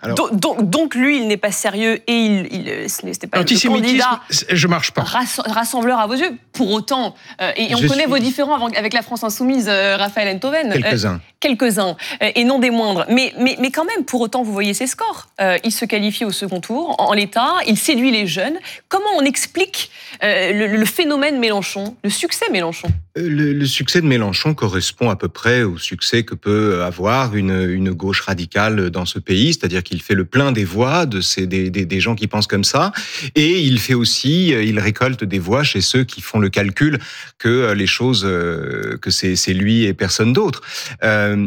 Alors, donc, donc, donc, lui, il n'est pas sérieux et il, il, ce n'est pas le candidat je marche pas. rassembleur à vos yeux. Pour autant, euh, et on je connaît suis... vos différends avec la France insoumise, euh, Raphaël Enthoven. Quelques-uns. Euh, quelques-uns, euh, et non des moindres. Mais, mais, mais quand même, pour autant, vous voyez ses scores. Euh, il se qualifie au second tour, en, en l'état, il séduit les jeunes. Comment on explique euh, le, le phénomène Mélenchon, le succès Mélenchon ? Le, le succès de Mélenchon correspond à peu près au succès que peut avoir une, une gauche radicale dans ce pays, c'est-à-dire qu'il fait le plein des voix de ces, des, des, des gens qui pensent comme ça, et il fait aussi, il récolte des voix chez ceux qui font le calcul que les choses, que c'est, c'est lui et personne d'autre. Euh,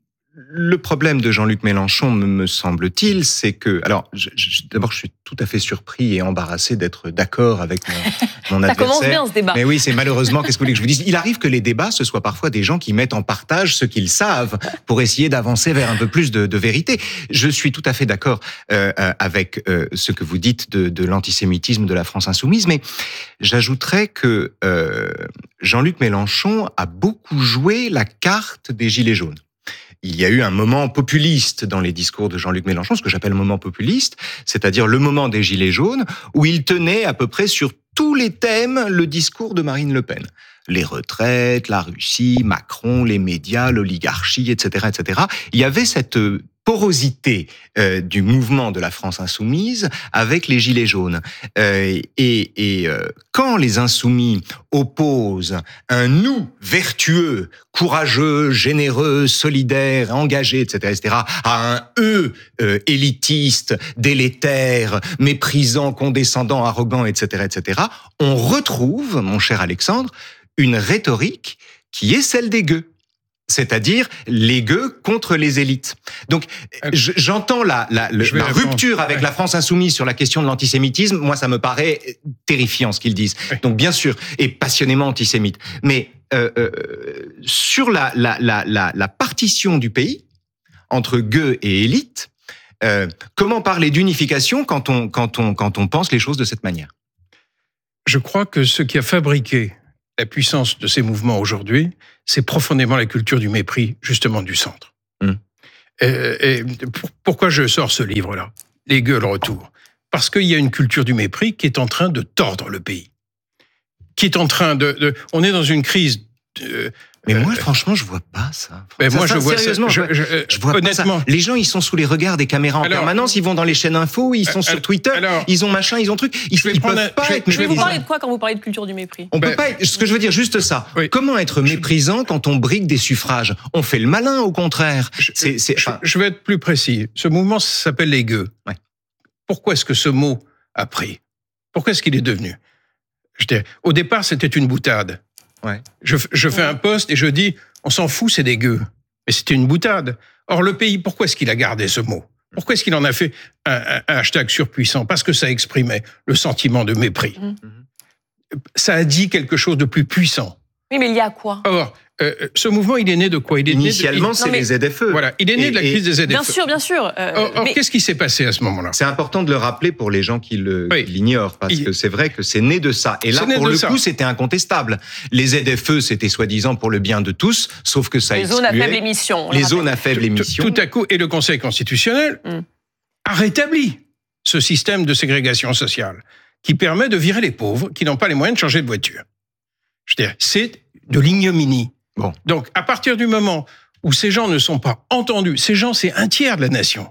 Le problème de Jean-Luc Mélenchon, me semble-t-il, c'est que... Alors, je, je, d'abord, je suis tout à fait surpris et embarrassé d'être d'accord avec mon, mon Ça adversaire. commence bien, ce débat. Mais oui, c'est malheureusement, qu'est-ce que vous voulez que je vous dise ? Il arrive que les débats, ce soient parfois des gens qui mettent en partage ce qu'ils savent pour essayer d'avancer vers un peu plus de, de vérité. Je suis tout à fait d'accord euh, avec euh, ce que vous dites de, de l'antisémitisme de la France insoumise, mais j'ajouterais que euh, Jean-Luc Mélenchon a beaucoup joué la carte des Gilets jaunes. Il y a eu un moment populiste dans les discours de Jean-Luc Mélenchon, ce que j'appelle le moment populiste, c'est-à-dire le moment des Gilets jaunes, où il tenait à peu près sur tous les thèmes le discours de Marine Le Pen. Les retraites, la Russie, Macron, les médias, l'oligarchie, et cetera, et cetera. Il y avait cette porosité euh, du mouvement de la France insoumise avec les Gilets jaunes. Euh, et et euh, quand les insoumis opposent un nous vertueux, courageux, généreux, solidaire, engagé, et cetera, et cetera, à un eux euh, élitiste, délétère, méprisant, condescendant, arrogant, et cetera, et cetera, on retrouve, mon cher Alexandre, une rhétorique qui est celle des gueux. C'est-à-dire les gueux contre les élites. Donc, j'entends la, la, le, la rupture avec ouais. la France insoumise sur la question de l'antisémitisme. Moi, ça me paraît terrifiant ce qu'ils disent. Ouais. Donc, bien sûr, et passionnément antisémite. Mais euh, euh, sur la, la, la, la, la partition du pays entre gueux et élite, euh, comment parler d'unification quand on, quand on, quand on pense les choses de cette manière ? Je crois que ce qui a fabriqué la puissance de ces mouvements aujourd'hui, c'est profondément la culture du mépris, justement, du centre. Mmh. Et, et pour, pourquoi je sors ce livre-là, Les gueux, le retour ? Parce qu'il y a une culture du mépris qui est en train de tordre le pays. Qui est en train de... de on est dans une crise... De, mais moi, euh, franchement, je vois pas ça. Mais ça moi, ça, je vois sérieusement, ça. Je, je, je vois honnêtement. Pas ça. Les gens, ils sont sous les regards des caméras en alors, permanence. Ils vont dans les chaînes info, ils sont euh, sur Twitter, alors, ils ont machin, ils ont truc. Ils, ils peuvent un, pas je vais, être. Je vais vous parler de quoi quand vous parlez de culture du mépris ? On ben, peut pas être. Ce que je veux dire, juste ça. Oui. Comment être méprisant quand on brigue des suffrages ? On fait le malin, au contraire. Je, c'est, c'est, je, enfin... je vais être plus précis. Ce mouvement s'appelle les gueux. Ouais. Pourquoi est-ce que ce mot a pris ? Pourquoi est-ce qu'il est devenu ? Je dis, au départ, c'était une boutade. Ouais. Je, je fais ouais. un post et je dis, on s'en fout, c'est des gueux. Mais c'était une boutade. Or, le pays, pourquoi est-ce qu'il a gardé ce mot ? Pourquoi est-ce qu'il en a fait un, un, un hashtag surpuissant ? Parce que ça exprimait le sentiment de mépris. Mmh. Ça a dit quelque chose de plus puissant. Oui, mais il y a quoi ? Or, euh, ce mouvement, il est né de quoi ? Il est Initialement, né de... c'est non, mais... les Z F E. Voilà, il est né et, de la crise des Z F E. Bien sûr, bien sûr. Euh, or, or mais... qu'est-ce qui s'est passé à ce moment-là ? C'est important de le rappeler pour les gens qui, le, oui. qui l'ignorent, parce il... que c'est vrai que c'est né de ça. Et là, pour le ça. coup, c'était incontestable. Les Z F E, c'était soi-disant pour le bien de tous, sauf que ça les excluait... zones à faible émission. Les zones à faible émission. Tout à coup, et le Conseil constitutionnel mm. a rétabli ce système de ségrégation sociale qui permet de virer les pauvres qui n'ont pas les moyens de changer de voiture. Je veux dire, c'est de l'ignominie. Bon. Donc, à partir du moment où ces gens ne sont pas entendus, ces gens, c'est un tiers de la nation.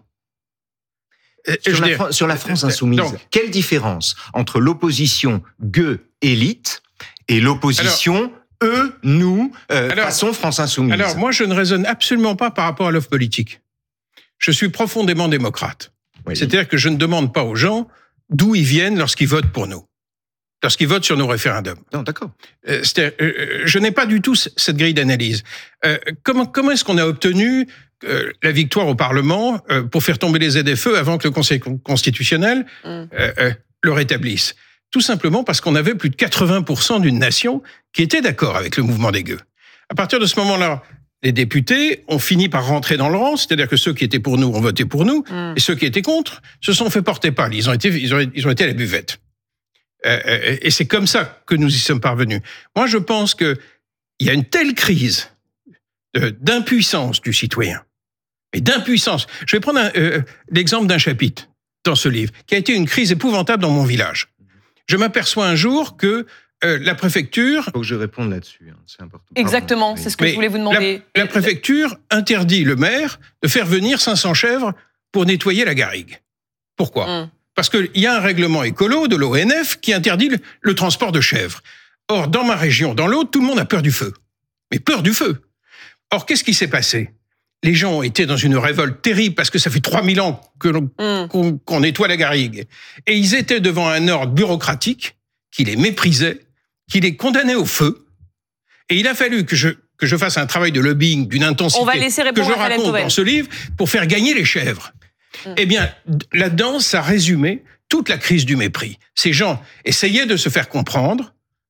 Sur, la, dire, sur la France insoumise, donc, quelle différence entre l'opposition gueux-élite et l'opposition alors, eux, nous, euh, alors, façon France insoumise ? Alors, moi, je ne raisonne absolument pas par rapport à l'offre politique. Je suis profondément démocrate. Oui. C'est-à-dire que je ne demande pas aux gens d'où ils viennent lorsqu'ils votent pour nous. Lorsqu'ils votent sur nos référendums. Non, d'accord. Euh, euh, je n'ai pas du tout cette grille d'analyse. Euh, comment, comment est-ce qu'on a obtenu euh, la victoire au Parlement euh, pour faire tomber les Z F E avant que le Conseil constitutionnel mm. euh, euh, le rétablisse ? Tout simplement parce qu'on avait plus de quatre-vingts pour cent d'une nation qui était d'accord avec le mouvement des gueux. À partir de ce moment-là, les députés ont fini par rentrer dans le rang, c'est-à-dire que ceux qui étaient pour nous ont voté pour nous, mm. et ceux qui étaient contre se sont fait porter pâle. Ils ont été, ils ont, ils ont été à la buvette. Euh, et c'est comme ça que nous y sommes parvenus. Moi, je pense qu'il y a une telle crise de, d'impuissance du citoyen mais d'impuissance. Je vais prendre un, euh, l'exemple d'un chapitre dans ce livre, qui a été une crise épouvantable dans mon village. Je m'aperçois un jour que euh, la préfecture... Il faut que je réponde là-dessus, hein, c'est important. Exactement, Pardon. c'est ce que Mais je voulais vous demander. La, la préfecture interdit le maire de faire venir cinq cents chèvres pour nettoyer la garrigue. Pourquoi Hum. Parce qu'il y a un règlement écolo de l'O N F qui interdit le, le transport de chèvres. Or, dans ma région, dans l'autre, tout le monde a peur du feu. Mais peur du feu. Or, qu'est-ce qui s'est passé ? Les gens ont été dans une révolte terrible parce que ça fait trois mille ans que l'on, Mm. qu'on, qu'on nettoie la garrigue. Et ils étaient devant un ordre bureaucratique qui les méprisait, qui les condamnait au feu. Et il a fallu que je, que je fasse un travail de lobbying d'une intensité On va laisser que répondre je à Hélène raconte Toven. dans ce livre pour faire gagner les chèvres. Mm. Eh bien, d- là-dedans, ça résumait toute la crise du mépris. Ces gens essayaient de se faire comprendre.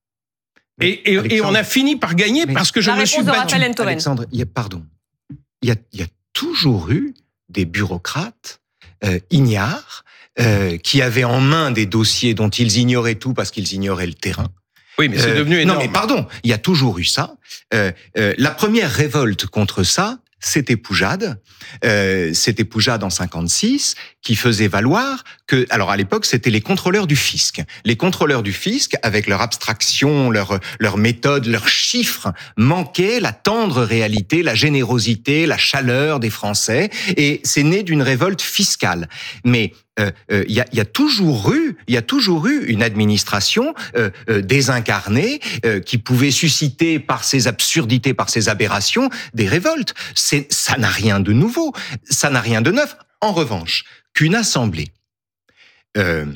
Et, et, et Alexandre, on a fini par gagner parce que je La me suis réponse de battu. Raphaël Enthoven. Alexandre, il y a, pardon, il y a, il y a toujours eu des bureaucrates euh, ignares euh, qui avaient en main des dossiers dont ils ignoraient tout parce qu'ils ignoraient le terrain. Oui, mais c'est Euh, devenu énorme. Non, mais pardon, il y a toujours eu ça. Euh, euh, la première révolte contre ça, c'était Poujade. Euh, c'était Poujade en cinquante-six qui faisait valoir que, alors à l'époque, c'était les contrôleurs du fisc. Les contrôleurs du fisc, avec leur abstraction, leur leur méthode, leurs chiffres, manquaient la tendre réalité, la générosité, la chaleur des Français. Et c'est né d'une révolte fiscale. Mais il euh, euh, y, a, y a toujours eu, il y a toujours eu une administration euh, euh, désincarnée euh, qui pouvait susciter par ses absurdités, par ses aberrations, des révoltes. C'est, ça n'a rien de nouveau, ça n'a rien de neuf. En revanche, qu'une assemblée euh,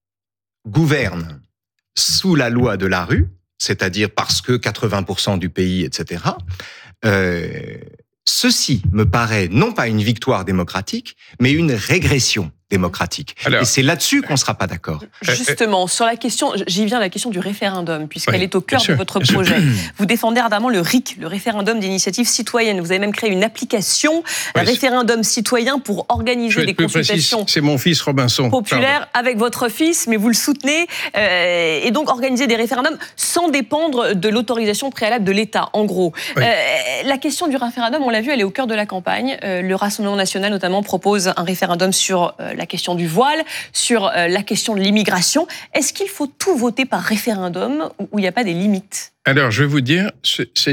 gouverne sous la loi de la rue, c'est-à-dire parce que quatre-vingts pour cent du pays, et cetera. Euh, ceci me paraît non pas une victoire démocratique, mais une régression démocratique. Alors, et c'est là-dessus qu'on ne sera pas d'accord. Justement, sur la question, j'y viens, la question du référendum, puisqu'elle Oui, est au cœur bien sûr, de votre bien sûr. projet. Vous défendez ardemment le R I C, le référendum d'initiative citoyenne. Vous avez même créé une application, un Oui. référendum citoyen, pour Je organiser vais des être plus précis, consultations c'est mon fils Robinson. populaires avec votre fils, mais vous le soutenez, euh, et donc organiser des référendums sans dépendre de l'autorisation préalable de l'État, en gros. Oui. Euh, la question du référendum, on l'a vu, elle est au cœur de la campagne. Euh, le Rassemblement national, notamment, propose un référendum sur euh, la question du voile, sur euh, la question de l'immigration. Est-ce qu'il faut tout voter par référendum ou il n'y a pas des limites ? Alors, je vais vous dire, c'est